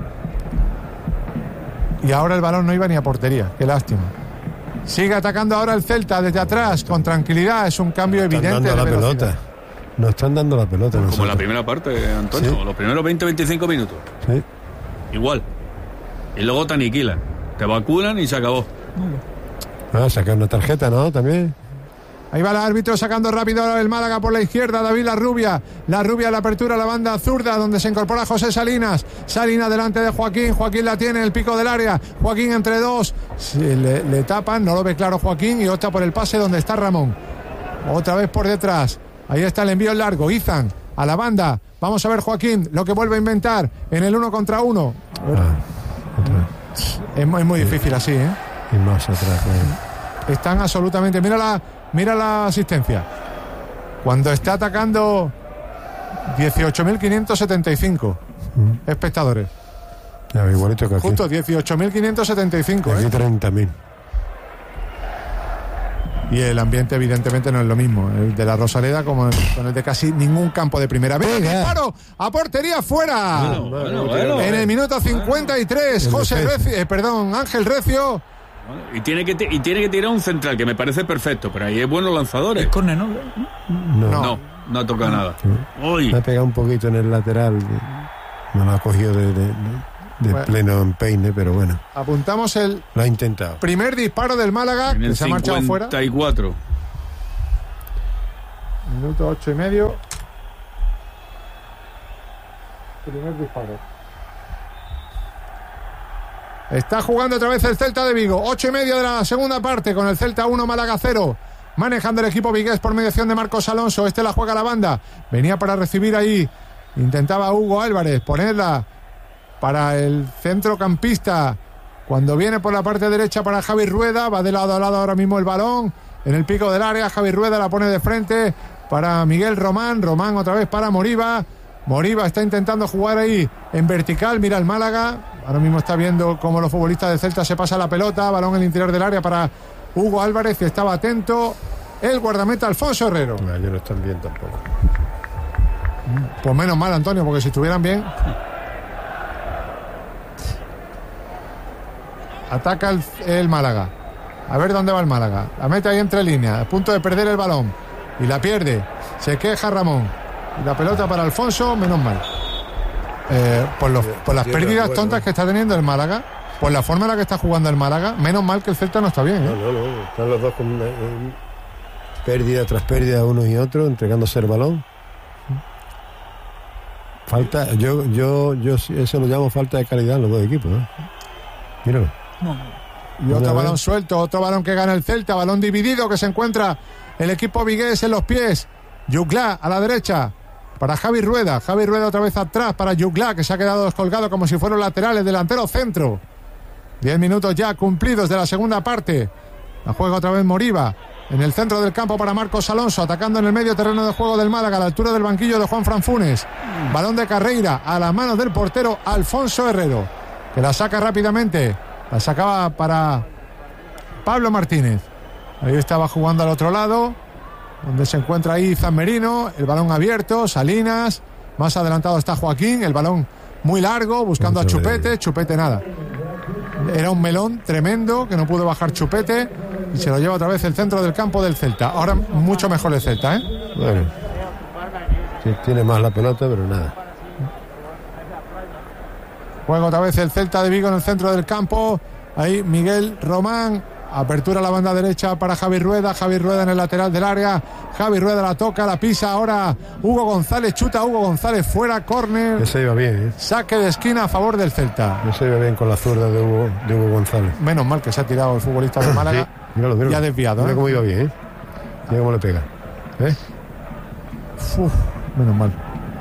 Y ahora el balón no iba ni a portería. Qué lástima. Sigue atacando ahora el Celta desde atrás con tranquilidad. Es un cambio están evidente dando de la velocidad. pelota. Nos están dando la pelota. Como nosotros. la primera parte, Antonio. ¿Sí? Los primeros veinte a veinticinco minutos. Sí. Igual. Y luego te aniquilan. Te vacunan y se acabó. Ah, sacar una tarjeta, ¿no? También. Ahí va el árbitro sacando rápido el Málaga por la izquierda. David La Rubia. La Rubia, la apertura a la banda zurda, donde se incorpora José Salinas. Salinas delante de Joaquín. Joaquín la tiene en el pico del área. Joaquín entre dos. Sí, le, le tapan, no lo ve claro Joaquín y opta por el pase donde está Ramón. Otra vez por detrás. Ahí está el envío largo. Izan a la banda. Vamos a ver Joaquín lo que vuelve a inventar en el uno contra uno. Ah, es, muy, es muy difícil así, ¿eh? Y más atrás. ¿eh? Están absolutamente... Mira la... Mira la asistencia. Cuando está atacando dieciocho mil quinientos setenta y cinco mm. espectadores. Ya, igualito que aquí. Justo dieciocho mil quinientos setenta y cinco. Aquí ¿eh? treinta mil. Y el ambiente evidentemente no es lo mismo el de la Rosaleda como el, con el de casi ningún campo de primera. ¡Ven, disparo! ¡A portería fuera! Bueno, bueno, bueno, en el minuto cincuenta y tres, José Recio, eh, perdón, Ángel Recio. Y tiene, que t- y tiene que tirar un central que me parece perfecto, pero ahí hay buenos lanzadores. ¿Es córner, no? No, no, no ha tocado nada. Uy. Me ha pegado un poquito en el lateral. No lo ha cogido de, de, de, de bueno, pleno empeine, pero bueno. Apuntamos el lo ha intentado. Primer disparo del Málaga, en que el se ha marchado fuera. cincuenta y cuatro. Minuto ocho y medio. Primer disparo. Está jugando otra vez el Celta de Vigo. Ocho y medio de la segunda parte con el Celta uno, Málaga cero. Manejando el equipo vigués por mediación de Marcos Alonso. Este la juega la banda. Venía para recibir ahí. Intentaba Hugo Álvarez ponerla para el centrocampista. Cuando viene por la parte derecha para Javi Rueda. Va de lado a lado ahora mismo el balón. En el pico del área. Javi Rueda la pone de frente para Miguel Román. Román otra vez para Moriba. Moriba está intentando jugar ahí en vertical. Mira el Málaga. Ahora mismo está viendo cómo los futbolistas de Celta se pasa la pelota. Balón en el interior del área para Hugo Álvarez, que estaba atento. El guardameta Alfonso Herrero. No, ellos no están bien tampoco. Pues menos mal, Antonio, porque si estuvieran bien. Ataca el, el Málaga. A ver dónde va el Málaga. La mete ahí entre líneas. A punto de perder el balón. Y la pierde. Se queja Ramón. Y la pelota para Alfonso, menos mal. Eh, por, los, por las pérdidas tontas que está teniendo el Málaga, por la forma en la que está jugando el Málaga, menos mal que el Celta no está bien, ¿eh? No, no, no. Están los dos con una, una pérdida tras pérdida unos y otros, entregándose el balón. Falta, yo, yo, yo eso lo llamo falta de calidad en los dos equipos, ¿eh? Míralo. No. Y otro balón suelto, otro balón que gana el Celta, balón dividido que se encuentra el equipo vigués en los pies. Yuclá a la derecha para Javi Rueda. Javi Rueda otra vez atrás para Yuclá, que se ha quedado descolgado como si fueran laterales, delantero centro. Diez minutos ya cumplidos de la segunda parte. La juega otra vez Moriba en el centro del campo para Marcos Alonso, atacando en el medio terreno de juego del Málaga, a la altura del banquillo de Juan Fran Funes. Balón de Carreira a las manos del portero Alfonso Herrero, que la saca rápidamente. La sacaba para Pablo Martínez. Ahí estaba jugando al otro lado, donde se encuentra ahí Izan Merino. El balón abierto, Salinas. Más adelantado está Joaquín. El balón muy largo, buscando a Chupete. Chupete nada. Era un melón tremendo que no pudo bajar Chupete. Y se lo lleva otra vez el centro del campo del Celta. Ahora mucho mejor el Celta, ¿eh? Bueno, sí, tiene más la pelota, pero nada. Juega otra vez el Celta de Vigo en el centro del campo. Ahí Miguel Román. Apertura a la banda derecha para Javi Rueda. Javi Rueda en el lateral del área. Javi Rueda la toca, la pisa ahora Hugo González. Chuta Hugo González fuera, córner. Ese iba bien, ¿eh? Saque de esquina a favor del Celta. Ese iba bien con la zurda de Hugo, de Hugo González. Menos mal que se ha tirado el futbolista de Málaga. Sí, míralo, míralo. Y ha desviado. Mira ¿eh? cómo iba bien, ¿eh? Mira cómo le pega. ¿Eh? Uf, menos mal.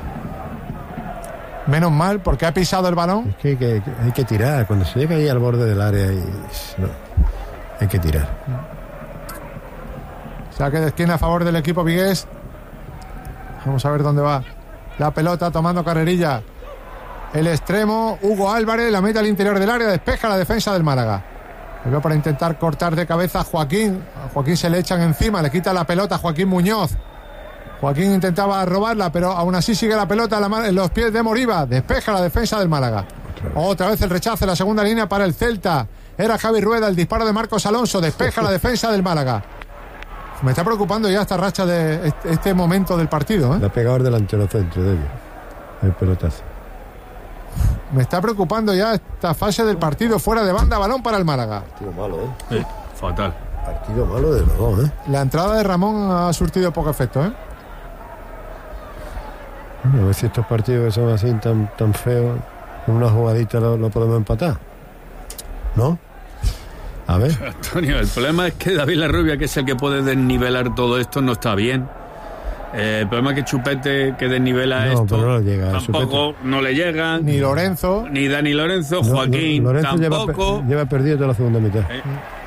Menos mal porque ha pisado el balón. Es que hay que, hay que tirar. Cuando se llega ahí al borde del área, y, no, hay que tirar. Saque de esquina a favor del equipo vigués. Vamos a ver dónde va la pelota, tomando carrerilla el extremo Hugo Álvarez, la mete al interior del área, despeja la defensa del Málaga. Pero para intentar cortar de cabeza a Joaquín. A Joaquín se le echan encima, le quita la pelota a Joaquín Muñoz. Joaquín intentaba robarla, pero aún así sigue la pelota en los pies de Moriba. Despeja la defensa del Málaga. Otra vez el rechazo en la segunda línea para el Celta. Era Javi Rueda, el disparo de Marcos Alonso. Despeja la defensa del Málaga. Me está preocupando ya esta racha de este momento del partido, ¿eh? La pegaba el delantero centro de ellos. El pelotazo. Me está preocupando ya esta fase del partido. Fuera de banda, balón para el Málaga. Partido malo, ¿eh? Sí, fatal. Partido malo de los dos, ¿eh? La entrada de Ramón ha surtido poco efecto, ¿eh? A ver si estos partidos que son así tan, tan feos, con una jugadita lo, lo podemos empatar. ¿No? A ver. Antonio, el problema es que David Larrubia, que es el que puede desnivelar todo esto, no está bien. Eh, el problema es que Chupete, que desnivela no, esto, pero no le llega, tampoco Chupete. No le llegan. Ni Lorenzo. Ni Dani Lorenzo, Joaquín, no, Lorenzo tampoco. Lleva, lleva perdido toda la segunda mitad. Eh.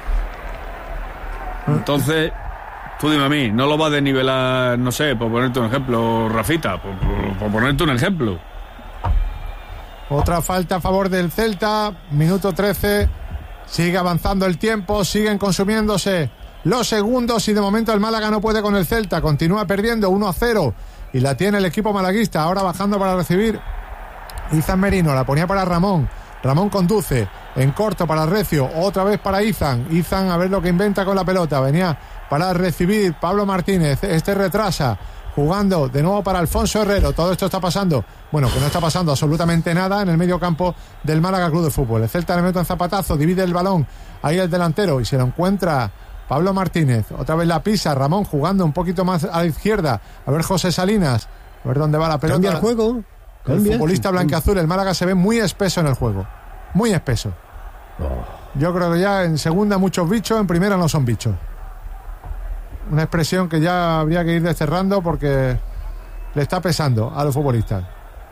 Entonces, tú dime a mí, ¿no lo va a desnivelar, no sé, por ponerte un ejemplo, Rafita? Por, por, por ponerte un ejemplo. Otra falta a favor del Celta, minuto trece. Sigue avanzando el tiempo, siguen consumiéndose los segundos y de momento el Málaga no puede con el Celta. Continúa perdiendo uno a cero y la tiene el equipo malaguista. Ahora bajando para recibir Izan Merino, la ponía para Ramón. Ramón conduce en corto para Recio, otra vez para Izan. Izan a ver lo que inventa con la pelota. Venía para recibir Pablo Martínez, este retrasa. jugando de nuevo para Alfonso Herrero. Todo esto está pasando, bueno, que no está pasando absolutamente nada en el medio campo del Málaga Club de Fútbol. El Celta le mete un zapatazo, divide el balón, ahí el delantero, y se lo encuentra Pablo Martínez. Otra vez la pisa, Ramón jugando un poquito más a la izquierda. A ver José Salinas, a ver dónde va la pelota. Cambia el juego. Cambia. El futbolista blanquiazul, el Málaga se ve muy espeso en el juego. Muy espeso. Oh. Yo creo que ya en segunda muchos bichos, en primera no son bichos. Una expresión que ya habría que ir desterrando porque le está pesando a los futbolistas.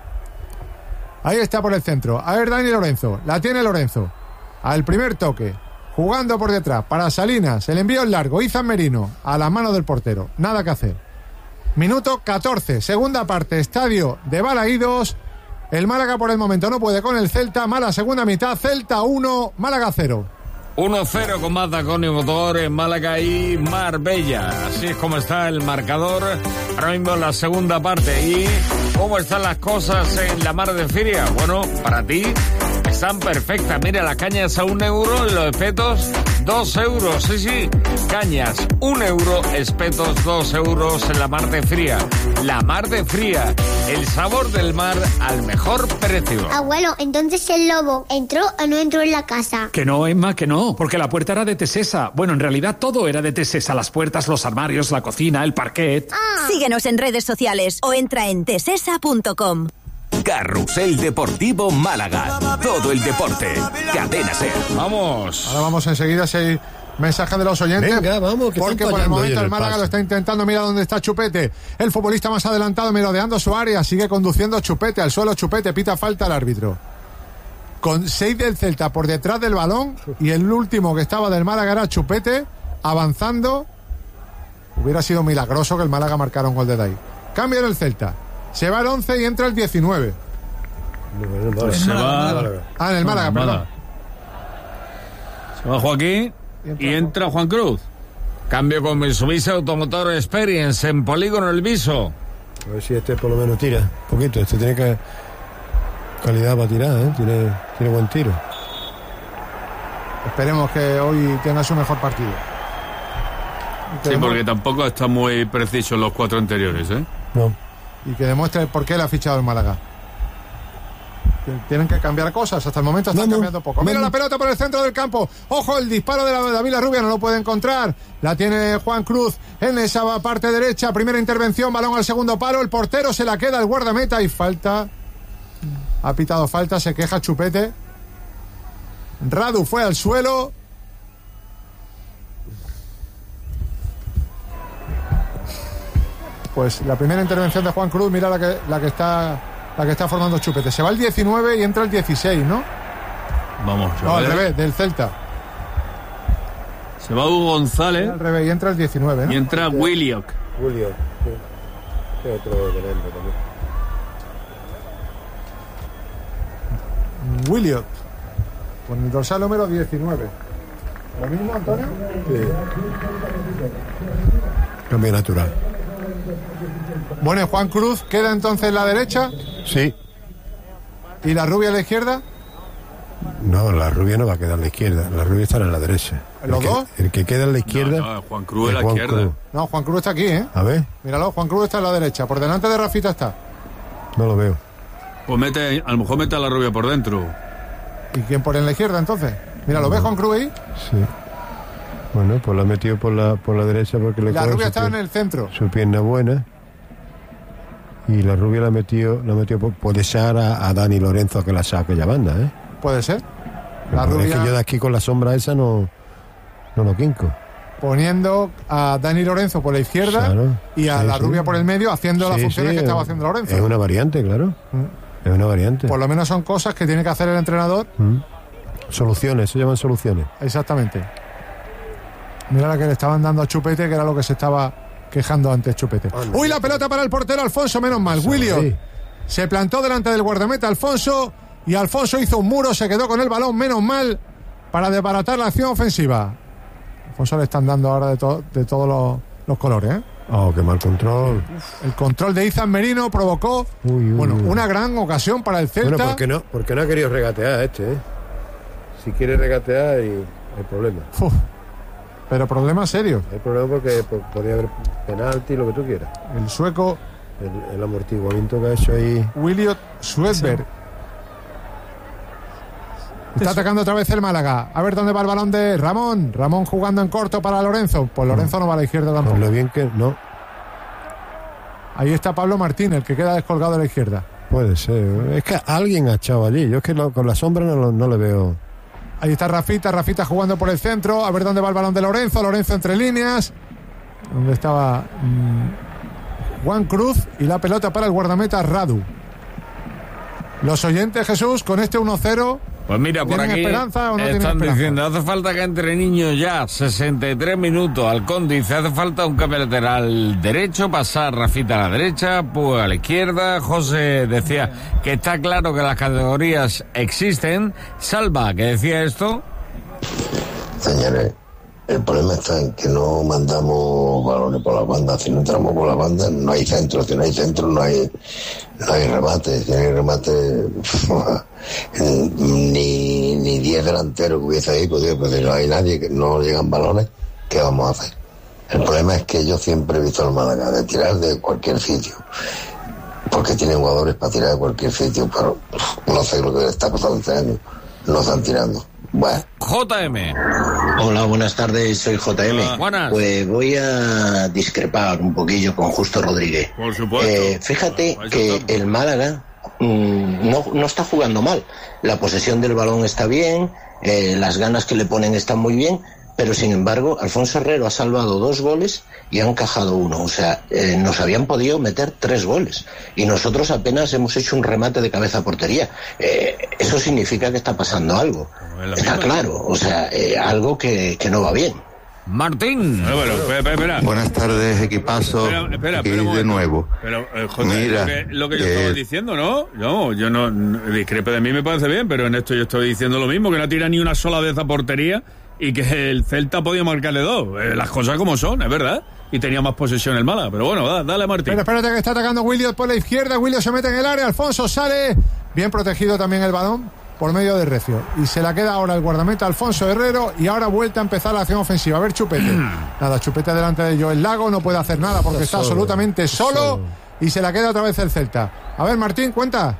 Ahí está por el centro. A ver, Dani Lorenzo. La tiene Lorenzo. Al primer toque. Jugando por detrás. Para Salinas. El envío es largo. Izan Merino. A las manos del portero. Nada que hacer. Minuto catorce. Segunda parte. Estadio de Balaídos. El Málaga por el momento no puede con el Celta. Mala segunda mitad. Celta uno. Málaga cero. uno cero con Mazda con y motor en Málaga y Marbella. Así es como está el marcador ahora mismo en la segunda parte. ¿Y cómo están las cosas en la Mar de Firia? Bueno, para ti están perfectas. Mira, las cañas a un euro, los espetos dos euros. Sí, sí, cañas un euro, espetos dos euros en la Mar de Fría. La Mar de Fría, el sabor del mar al mejor precio. Abuelo, entonces el lobo entró o no entró en la casa. Que no, Emma, que no, porque la puerta era de Tesesa. Bueno, en realidad todo era de Tesesa. Las puertas, los armarios, la cocina, el parquet. Ah. Síguenos en redes sociales o entra en tesesa punto com. Carrusel Deportivo Málaga. Todo el deporte. Cadena Ser. Vamos. Ahora vamos enseguida si hay mensaje de los oyentes. Venga, vamos, que porque por el momento el Málaga lo está intentando. Mira dónde está Chupete. El futbolista más adelantado merodeando su área. Sigue conduciendo Chupete al suelo. Chupete pita falta al árbitro. Con seis del Celta por detrás del balón. Y el último que estaba del Málaga era Chupete. Avanzando. Hubiera sido milagroso que el Málaga marcara un gol de ahí. Cambio en el Celta. Se va el once y entra el diecinueve. Pues se va. Ah, en el Málaga, no, perdón. Se va Joaquín y entra, y entra Juan Cruz. Cambio con Mitsubishi Automotor Experience en Polígono El Viso. A ver si este por lo menos tira un poquito. Este tiene que calidad para tirar, ¿eh? Tiene, tiene buen tiro. Esperemos que hoy tenga su mejor partido. Sí, porque tampoco está muy preciso en los cuatro anteriores, ¿eh? No. Y que demuestre por qué le ha fichado el Málaga. Tienen que cambiar cosas. Hasta el momento están no, cambiando poco. Mira no. la pelota por el centro del campo. Ojo, el disparo de la David Larrubia no lo puede encontrar. La tiene Juan Cruz en esa parte derecha. Primera intervención, balón al segundo palo. El portero se la queda, el guardameta y falta. Ha pitado falta, se queja Chupete. Radu fue al suelo. Pues la primera intervención de Juan Cruz, mira la que, la que está la que está formando Chupete. Se va el diecinueve y entra el dieciséis, ¿no? Vamos. No, al revés, del Celta. Se va Hugo González. Al revés, y entra el diecinueve, ¿no? Y entra Williok. Williok, sí. ¿Qué otro tremendo también? Williok. Con el dorsal número diecinueve. ¿Lo mismo, Antonio? Sí. Cambio natural. Bueno, Juan Cruz queda entonces en la derecha. Sí. ¿Y la rubia a la izquierda? No, la rubia no va a quedar a la izquierda. La rubia estará en la derecha. ¿Los el dos? Que, el que queda en la izquierda. No, no, Juan Cruz en la izquierda. Cruz. No, Juan Cruz está aquí, ¿eh? A ver. Míralo, Juan Cruz está en la derecha. Por delante de Rafita está. No lo veo. Pues mete, a lo mejor mete a la rubia por dentro. ¿Y quién por en la izquierda entonces? Mira, ¿lo no. ves Juan Cruz ahí? Sí. Bueno, pues la ha metido por la, por la derecha porque le La rubia estaba en el centro. Su pierna buena. Y la rubia la ha metido, la ha metido puede ser a, a Dani Lorenzo a que la saque aquella banda, ¿eh? Puede ser. La rubia... Es que yo de aquí con la sombra esa no, no lo quinco. Poniendo a Dani Lorenzo por la izquierda, claro, y a sí, la rubia sí. por el medio, haciendo sí, las funciones sí, que estaba haciendo Lorenzo. Es una variante, claro. Mm. Es una variante. Por lo menos son cosas que tiene que hacer el entrenador. Mm. Soluciones, se llaman soluciones. Exactamente. Mira la que le estaban dando a Chupete, que era lo que se estaba quejando antes Chupete. Oh, no. Uy, la pelota para el portero Alfonso, menos mal. Sí. William se plantó delante del guardameta Alfonso y Alfonso hizo un muro, se quedó con el balón, menos mal, para desbaratar la acción ofensiva. Alfonso le están dando ahora de, to- de todos los, los colores, ¿eh? Oh, qué mal control. El control de Izan Merino provocó uy, uy, bueno, uy. una gran ocasión para el Celta. Bueno, porque no, porque no ha querido regatear este, ¿eh? Si quiere regatear y hay problema. Uf. Pero problemas serios. Hay problemas porque podría haber penalti, lo que tú quieras. El sueco... El, el amortiguamiento que ha hecho ahí... Williot Swedberg. Está Eso. atacando otra vez el Málaga. A ver dónde va el balón de Ramón. Ramón jugando en corto para Lorenzo. Pues Lorenzo no, no va a la izquierda tampoco. Con lo bien que... No. Ahí está Pablo Martín, el que queda descolgado a la izquierda. Puede ser. Es que alguien ha echado allí. Yo es que no, con la sombra no, no le veo... Ahí está Rafita, Rafita jugando por el centro. A ver dónde va el balón de Lorenzo. Lorenzo entre líneas. Donde estaba mmm, Juan Cruz. Y la pelota para el guardameta Radu. Los oyentes, Jesús, con este uno cero. Pues mira, por aquí esperanza o no están esperanza? diciendo, hace falta que entre niños ya, sesenta y tres minutos, Halcón dice, hace falta un cambio lateral derecho, pasar Rafita a la derecha, Púa a la izquierda. José decía que está claro que las categorías existen. Salva, que decía esto. Señores, el problema está en que no mandamos balones por la banda. Si no entramos por la banda, no hay centro. Si no hay centro, no hay, no hay remate. Si no hay remate, ni ni diez delanteros que hubiese ahí, pues, pues si no hay nadie, que no llegan balones, ¿qué vamos a hacer? El problema es que yo siempre he visto al Málaga de tirar de cualquier sitio, porque tienen jugadores para tirar de cualquier sitio, pero no sé lo que le está pasando este año. No están tirando. Bueno. J M. Hola, buenas tardes, soy J M. Hola, buenas. Pues voy a discrepar un poquillo con Justo Rodríguez. Por supuesto. Eh, fíjate que el Málaga mmm, no, no está jugando mal. La posesión del balón está bien, eh, las ganas que le ponen están muy bien, pero sin embargo, Alfonso Herrero ha salvado dos goles y ha encajado uno. O sea, eh, nos habían podido meter tres goles y nosotros apenas hemos hecho un remate de cabeza a portería. Eh, eso significa que está pasando algo. Está claro, o sea, eh, algo que, que no va bien. Martín. Bueno, bueno, espera, espera. Buenas tardes, equipazo. Espera, espera, aquí espera de nuevo. Pero, eh, Jota, Mira, lo que, lo que yo eh, estaba diciendo, ¿no? No, yo no, no discrepe de mí, me parece bien, pero en esto yo estoy diciendo lo mismo, que no tira ni una sola vez a portería y que el Celta podía marcarle dos. Eh, las cosas como son, es verdad. Y tenía más posesión el Málaga, pero bueno, da, dale Martín. Pero espérate que está atacando Williot por la izquierda. Williot se mete en el área, Alfonso sale. Bien protegido también el balón por medio de Recio. Y se la queda ahora el guardameta Alfonso Herrero y ahora vuelta a empezar la acción ofensiva. A ver, Chupete. Nada, Chupete delante de Joel Lago, no puede hacer nada porque está, está solo, absolutamente solo, solo y se la queda otra vez el Celta. A ver, Martín, cuenta.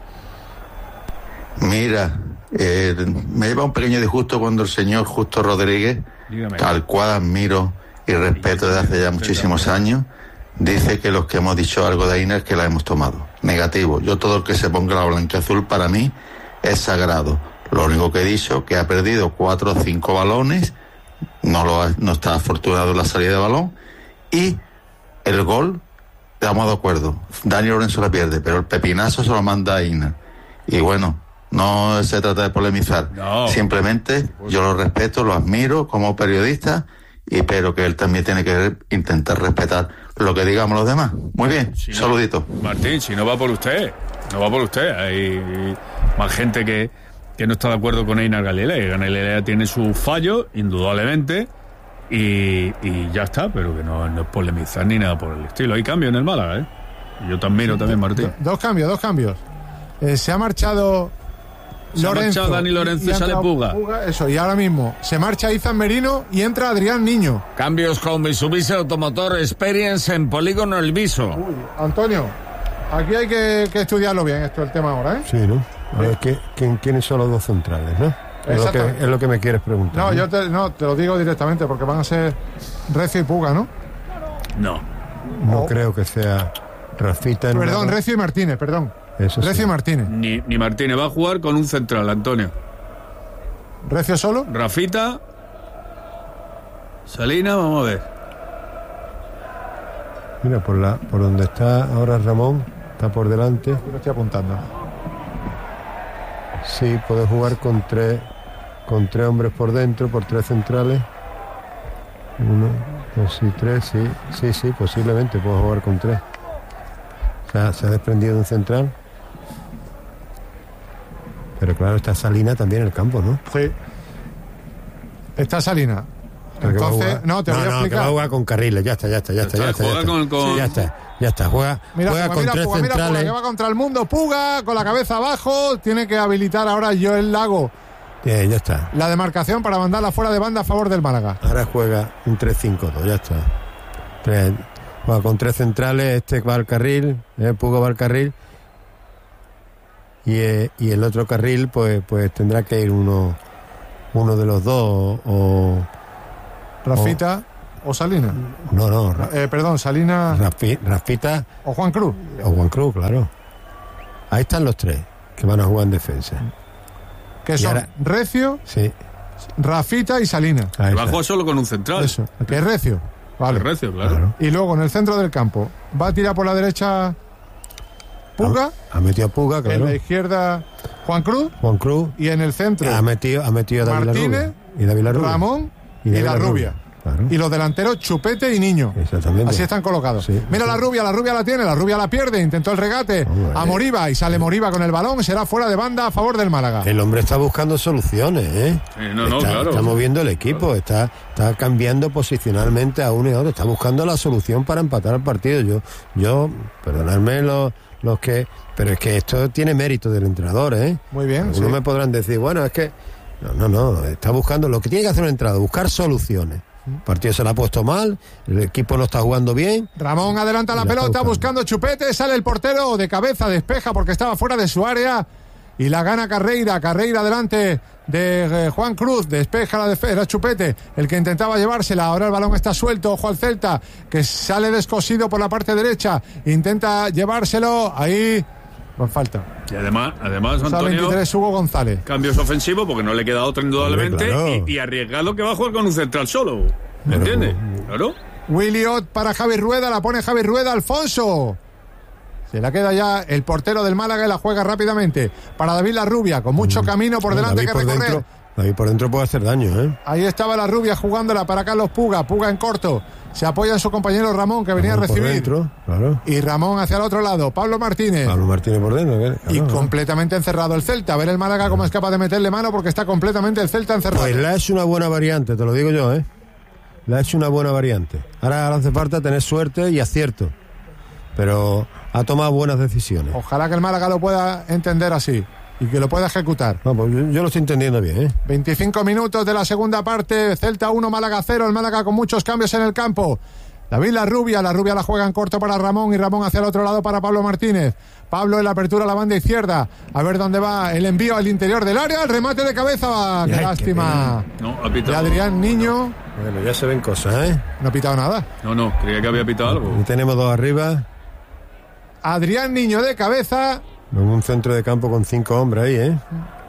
Mira, eh, me lleva un pequeño disgusto cuando el señor Justo Rodríguez, Dígame. al cual admiro y respeto desde hace ya muchísimos años, dice que los que hemos dicho algo de Aina es que la hemos tomado. Negativo. Yo todo el que se ponga la blanquiazul para mí es sagrado. Lo único que he dicho que ha perdido cuatro o cinco balones, no lo ha, no está afortunado en la salida de balón, y el gol, estamos de acuerdo, Dani Lorenzo la pierde, pero el pepinazo se lo manda a Ina. Y bueno, no se trata de polemizar, no. Simplemente yo lo respeto, lo admiro como periodista, y pero que él también tiene que intentar respetar lo que digamos los demás. Muy bien, si saludito. No, Martín, si no va por usted, no va por usted. Hay más gente que, que no está de acuerdo con Einar Galilea. Galilea tiene su fallo, indudablemente, y, y ya está, pero que no, no es polemizar ni nada por el estilo. Hay cambio en el Málaga, ¿eh? Yo te admiro también, Martín. Dos cambios, dos cambios. Eh, se ha marchado Se Lorenzo, ha marchado Dani Lorenzo y, y sale Puga. Puga. Eso, y ahora mismo se marcha Izan Merino y entra Adrián Niño. Cambios con Mitsubishi Automotor Experience en Polígono El Viso. Uy, Antonio, aquí hay que, que estudiarlo bien esto, el tema ahora, ¿eh? Sí, ¿no? A ver, ¿qué, quién, ¿quiénes son los dos centrales, no? Es lo, que, es lo que me quieres preguntar. No, ¿no? yo te, no, te lo digo directamente, porque van a ser Recio y Puga, ¿no? No. No oh. creo que sea Rafita. Perdón, una... Recio y Martínez, perdón. Eso Recio sí. y Martínez. Ni, ni Martínez va a jugar con un central, Antonio. ¿Recio solo? Rafita. Salina, vamos a ver. Mira, por la por donde está ahora Ramón, está por delante. Yo lo estoy apuntando. Sí, puede jugar con tres con tres hombres por dentro, por tres centrales. Uno, dos y tres, sí, sí, sí, posiblemente puede jugar con tres. O sea, se ha desprendido de un central. Pero claro, está Salina también en el campo, ¿no? Sí. Está Salina. Entonces, no, te no, voy a no, explicar. Que va a jugar con Carriles, ya está, ya está, ya está. Ya está, ya está, con, con... Sí, ya está, ya está. Juega, mira, juega Puga, con mira, tres Puga, centrales. Mira, Puga, que va contra el mundo. Puga con la cabeza abajo. Tiene que habilitar ahora Joel Lago Eh, ya está. La demarcación para mandarla fuera de banda a favor del Málaga. Ahora juega un tres cinco dos, ya está. Tres, juega con tres centrales, este va al carril, eh, Puga va al carril. Y, eh, y el otro carril, pues pues tendrá que ir uno uno de los dos, o... Rafita o, o Salina. No, no. Ra, eh, perdón, Salina... Rafi, Rafita... O Juan Cruz. O Juan Cruz, claro. Ahí están los tres que van a jugar en defensa. Que son ahora, Recio, sí. Rafita y Salina. Va a jugar solo con un central. Eso, que es Recio. Vale. Es Recio, claro. claro. Y luego en el centro del campo va a tirar por la derecha Puga. Ha, ha metido a Puga, claro. En la izquierda Juan Cruz. Juan Cruz. Y en el centro ha metido, ha metido a David Martínez, y David Larrubia. Ramón y, y la Rubia. Claro. Y los delanteros Chupete y Niño. Exactamente. Así están colocados. Sí, Mira sí. la Rubia, la Rubia la tiene, la Rubia la pierde, intentó el regate oh, a Moriba y sale Moriba con el balón, será fuera de banda a favor del Málaga. El hombre está buscando soluciones, ¿eh? eh no, no, está, claro. está moviendo el equipo, está, está cambiando posicionalmente a uno y a otro, está buscando la solución para empatar el partido. Yo, yo, perdonadme los, los que, pero es que esto tiene mérito del entrenador, ¿eh? Muy bien. Algunos sí. me podrán decir, bueno, es que no, no, no, está buscando lo que tiene que hacer un entrenador, buscar soluciones. El partido se lo ha puesto mal, el equipo no está jugando bien. Ramón adelanta la pelota buscando Chupete, sale el portero de cabeza, despeja porque estaba fuera de su área y la gana Carreira, Carreira delante de eh, Juan Cruz, despeja la defensa, era Chupete el que intentaba llevársela, ahora el balón está suelto, ojo al Celta que sale descosido por la parte derecha, intenta llevárselo, ahí con falta. Y además, además Antonio, veintitrés, Hugo González. Cambios ofensivos porque no le queda otro indudablemente. Claro. y, y arriesgado que va a jugar con un central solo. ¿Me entiendes? Claro. Williot para Javi Rueda, la pone Javi Rueda, Alfonso. Se la queda ya el portero del Málaga y la juega rápidamente para David Larrubia, con mucho camino por delante que recorrer. Dentro, David por dentro puede hacer daño, ¿eh? Ahí estaba Larrubia jugándola para Carlos Puga, Puga en corto. Se apoya en su compañero Ramón, que venía Ramón a recibir. Por dentro, claro. Y Ramón hacia el otro lado. Pablo Martínez. Pablo Martínez por dentro. Claro, y claro. completamente encerrado el Celta. A ver el Málaga cómo es capaz de meterle mano porque está completamente el Celta encerrado. Pues le ha hecho una buena variante, te lo digo yo, ¿eh? Le ha hecho una buena variante. Ahora hace falta tener suerte y acierto. Pero ha tomado buenas decisiones. Ojalá que el Málaga lo pueda entender así y que lo pueda ejecutar. No, pues yo, yo lo estoy entendiendo bien, ¿eh? veinticinco minutos de la segunda parte. Celta uno, Málaga cero. El Málaga con muchos cambios en el campo. David Larrubia, la Rubia la juega en corto para Ramón y Ramón hacia el otro lado para Pablo Martínez. Pablo en la apertura a la banda izquierda. A ver dónde va el envío al interior del área. El remate de cabeza. Qué lástima. No, ha pitado. De Adrián Niño. Bueno, ya se ven cosas, ¿eh? No ha pitado nada. No, no, creía que había pitado algo. Y tenemos dos arriba. Adrián Niño de cabeza. En un centro de campo con cinco hombres ahí, ¿eh?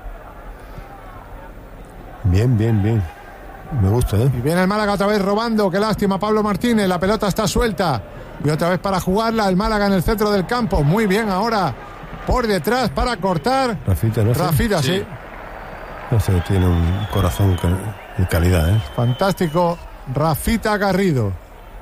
Bien, bien, bien. Me gusta, ¿eh? Y viene el Málaga otra vez robando. Qué lástima, Pablo Martínez. La pelota está suelta. Y otra vez para jugarla. El Málaga en el centro del campo. Muy bien ahora. Por detrás para cortar. Rafita, ¿no? Rafita, sí. sí. No sé, tiene un corazón de calidad, ¿eh? Fantástico. Rafita Garrido.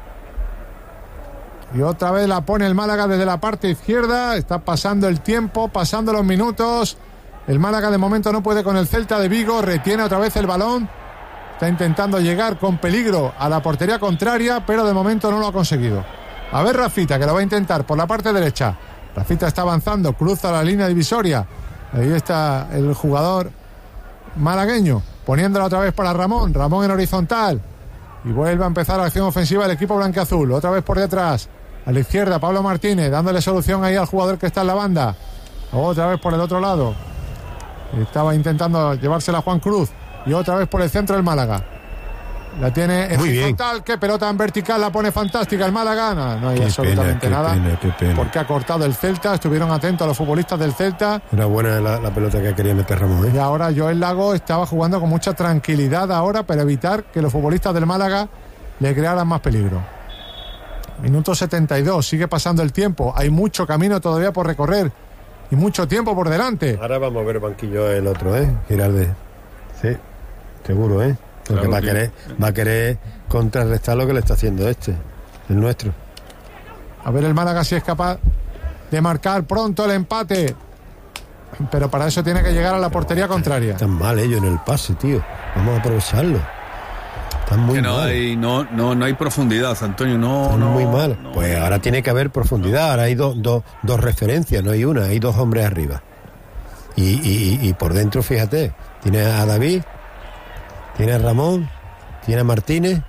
Y otra vez la pone el Málaga desde la parte izquierda. Está pasando el tiempo, pasando los minutos. El Málaga de momento no puede con el Celta de Vigo. Retiene otra vez el balón. Está intentando llegar con peligro a la portería contraria, pero de momento no lo ha conseguido. A ver Rafita, que lo va a intentar por la parte derecha. Rafita está avanzando, cruza la línea divisoria. Ahí está el jugador malagueño, poniéndola otra vez para Ramón. Ramón en horizontal. Y vuelve a empezar la acción ofensiva del equipo blanquiazul. Otra vez por detrás. A la izquierda, Pablo Martínez, dándole solución ahí al jugador que está en la banda. Otra vez por el otro lado. Estaba intentando llevársela a Juan Cruz. Y otra vez por el centro el Málaga. La tiene en horizontal. Qué pelota en vertical, la pone fantástica el Málaga. No, no hay qué absolutamente pena, nada. Qué pena, qué pena. Porque ha cortado el Celta. Estuvieron atentos los futbolistas del Celta. Era buena la, la pelota que quería meter Ramón, ¿eh? Y ahora Joel Lago estaba jugando con mucha tranquilidad ahora para evitar que los futbolistas del Málaga le crearan más peligro. Minuto setenta y dos. Sigue pasando el tiempo. Hay mucho camino todavía por recorrer. Y mucho tiempo por delante. Ahora vamos a ver banquillo el otro, ¿eh? Giralde. Sí. Seguro, ¿eh? Porque claro, va a querer, va a querer contrarrestar lo que le está haciendo este, el nuestro. A ver el Málaga si es capaz de marcar pronto el empate. Pero para eso tiene que llegar a la portería contraria. Están mal ellos en el pase, tío. Vamos a aprovecharlo. Están muy que no mal. Hay, no, no, no hay profundidad, Antonio. No, Están no, muy mal. No, pues ahora tiene que haber profundidad. Ahora hay do, do, dos referencias, no hay una. Hay dos hombres arriba. Y, y, y por dentro, fíjate, Tiene a David, tiene a Ramón, tiene a Martínez.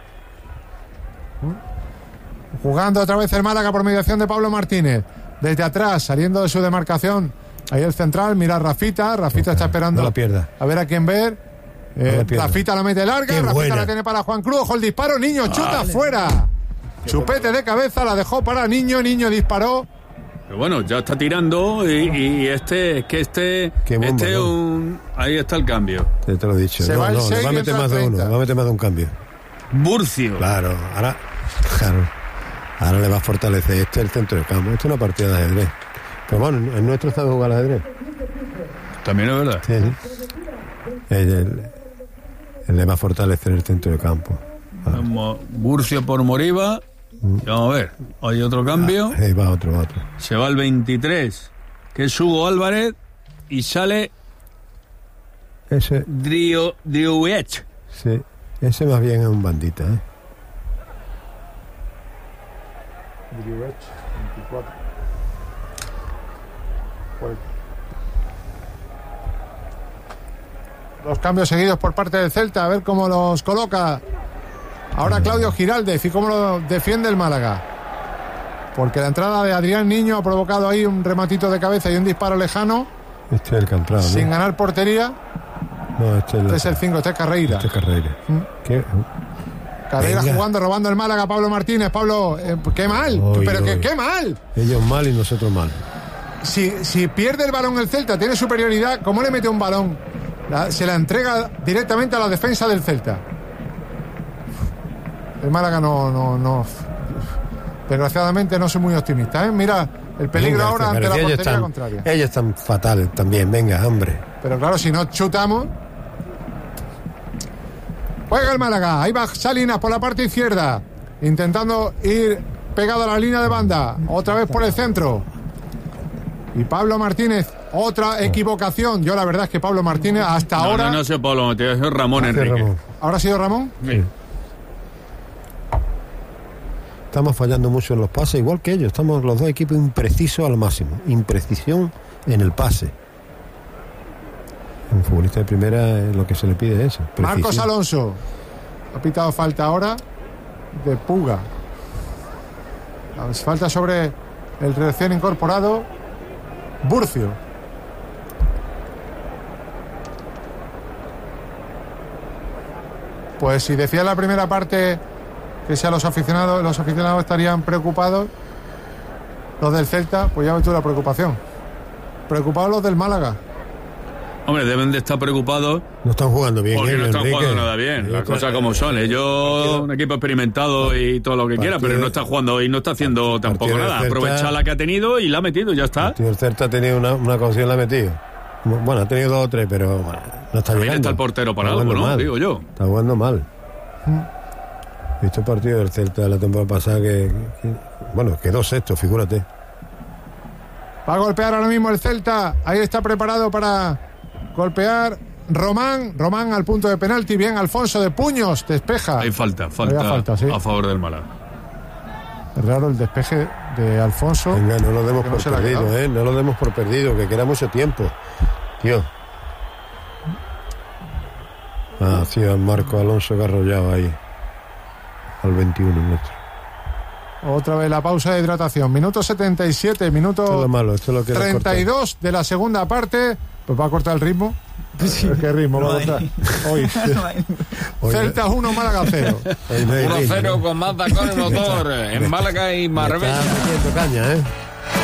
Jugando otra vez el Málaga por mediación de Pablo Martínez. Desde atrás, saliendo de su demarcación. Ahí el central, mira a Rafita. Rafita está esperando no la pierda. A ver a quién ver. Eh, no la Rafita la mete larga. Qué Rafita buena. La tiene para Juan Cruz. Ojo el disparo. Niño chuta vale. Fuera. Chupete de cabeza, la dejó para Niño. Niño disparó. Pero bueno, ya está tirando y, y este, es que este, bomba, este ¿no? un, ahí está el cambio. Te, te lo he dicho. Se no, va el no, seis va a meter más de uno, va a meter más de un cambio. Burcio. Claro, ahora, claro, ahora le va a fortalecer. Este es el centro del campo. Esto es una partida de ajedrez. Pero bueno, el nuestro sabe jugar al ajedrez. También es verdad. Sí, sí. El, el, el le va a fortalecer el centro del campo. Vale. Burcio por Moriba. Vamos a ver, hay otro cambio. Ah, ahí va otro, otro. Se va el veintitrés, que es Hugo Álvarez, y sale ese Drio Driouech. Sí, ese más bien es un bandita, ¿eh? Driouech, veinticuatro. Los cambios seguidos por parte del Celta, a ver cómo los coloca. Ahora Claudio Giraldez, y cómo lo defiende el Málaga. Porque la entrada de Adrián Niño ha provocado ahí un rematito de cabeza y un disparo lejano. Este es el Cantrado, sin ¿no? ganar portería. No, este es, la... este es el cinco, este es Carreira. Este es Carreira. ¿Mm? ¿Qué? Carreira Venga. Jugando, robando el Málaga, Pablo Martínez. Pablo, eh, qué mal, oy, pero qué, qué mal. Ellos mal y nosotros mal. Si, si pierde el balón el Celta, tiene superioridad, ¿cómo le mete un balón? La, se la entrega directamente a la defensa del Celta. El Málaga no, no, no. Desgraciadamente no soy muy optimista, ¿eh? Mira el peligro venga, ahora ante la portería están, contraria. Ellos están fatales también, venga, hombre. Pero claro, si no chutamos. Juega el Málaga, ahí va Salinas por la parte izquierda, intentando ir pegado a la línea de banda, otra vez por el centro. Y Pablo Martínez, otra equivocación. Yo la verdad es que Pablo Martínez hasta no, ahora. No, no sé Pablo Martínez, es Ramón Enrique. Ramón. ¿Ahora ha sido Ramón? Sí. Estamos fallando mucho en los pases, igual que ellos. Estamos los dos equipos imprecisos al máximo. Imprecisión en el pase. Un futbolista de primera, lo que se le pide es eso. Precisión. Marcos Alonso. Ha pitado falta ahora de Puga. Falta sobre el recién incorporado Burcio. Pues si decía en la primera parte que si a los aficionados, los aficionados estarían preocupados, los del Celta, pues ya ves tú la preocupación. Preocupados los del Málaga. Hombre, deben de estar preocupados. No están jugando bien. Porque ellos, no están Enrique. jugando nada bien. Las cosas como son. Ellos, un equipo experimentado y todo lo que quiera, pero no está jugando y no está haciendo tampoco nada. Aprovecha la que ha tenido y la ha metido, ya está. El Celta ha tenido una, una ocasión, la ha metido. Bueno, ha tenido dos o tres, pero bueno, no está llegando. Está el portero para algo, ¿no? Mal. Digo yo. Está jugando mal. He visto partido del Celta de la temporada pasada que, que bueno, quedó sexto, figúrate. Va a golpear ahora mismo el Celta. Ahí está preparado para golpear Román. Román al punto de penalti. Bien, Alfonso de puños. Despeja. Hay falta, falta, falta sí. A favor del Málaga. Es raro el despeje de Alfonso. Venga, no lo demos por no perdido, ¿eh? No lo demos por perdido, que queda mucho tiempo. Tío. Ah, sí, al Marco Alonso que arrollaba ahí. Al veintiuno nuestro. Otra vez la pausa de hidratación. Minuto setenta y siete, minuto esto es lo malo, esto es lo que treinta y dos de la segunda parte. Pues va a cortar el ritmo. Sí. ¿Qué ritmo no va a cortar? Hoy. Celta uno, Málaga cero. uno cero con Mazda con el motor en Málaga y Marbella. Caña, ¿eh?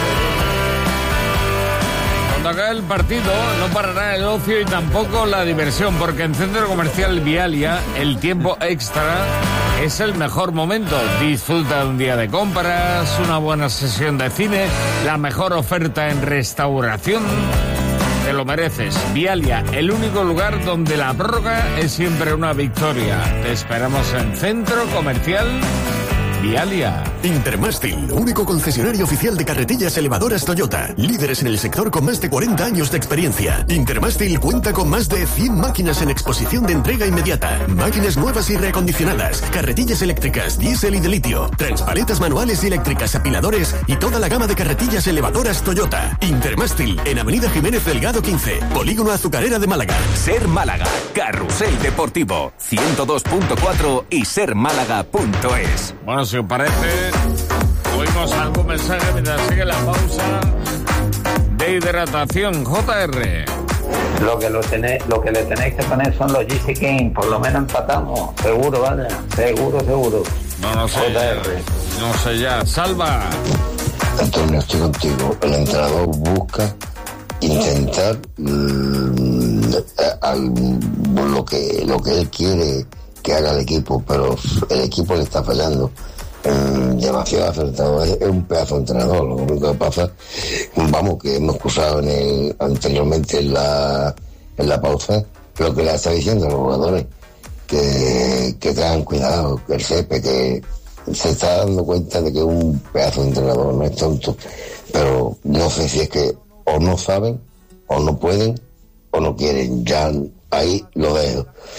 Cuando acabe el partido no parará el ocio y tampoco la diversión, porque en Centro Comercial Vialia el tiempo extra es el mejor momento. Disfruta de un día de compras, una buena sesión de cine, la mejor oferta en restauración. Te lo mereces. Vialia, el único lugar donde la prórroga es siempre una victoria. Te esperamos en Centro Comercial Vialia. Intermástil, único concesionario oficial de carretillas elevadoras Toyota. Líderes en el sector con más de cuarenta años de experiencia. Intermástil cuenta con más de cien máquinas en exposición de entrega inmediata. Máquinas nuevas y reacondicionadas. Carretillas eléctricas, diésel y de litio. Transpaletas manuales y eléctricas, apiladores y toda la gama de carretillas elevadoras Toyota. Intermástil, en Avenida Jiménez Delgado quince. Polígono Azucarera de Málaga. Ser Málaga. Carrusel Deportivo. ciento dos punto cuatro y ser málaga punto es. Bueno, si os parece, oímos algún mensaje mientras sigue la pausa de hidratación. J R. Lo que, lo, tenéis, lo que le tenéis que poner son los G C King. Por lo menos empatamos. Seguro, vale. Seguro, seguro. No, no sé. J R. Ya. No sé ya. Salva. Antonio, estoy contigo. El entrenador busca intentar mmm, a, a, lo que lo que él quiere que haga el equipo, pero el equipo le está fallando. Mm, demasiado acertado. Es, es un pedazo de entrenador. Lo único que pasa, vamos, que hemos acusado en el, anteriormente en la en la pausa, lo que le está diciendo a los jugadores, que, que tengan cuidado, que el Cepe, que se está dando cuenta de que es un pedazo de entrenador, no es tonto, pero no sé si es que o no saben, o no pueden, o no quieren. Ya ahí lo dejo.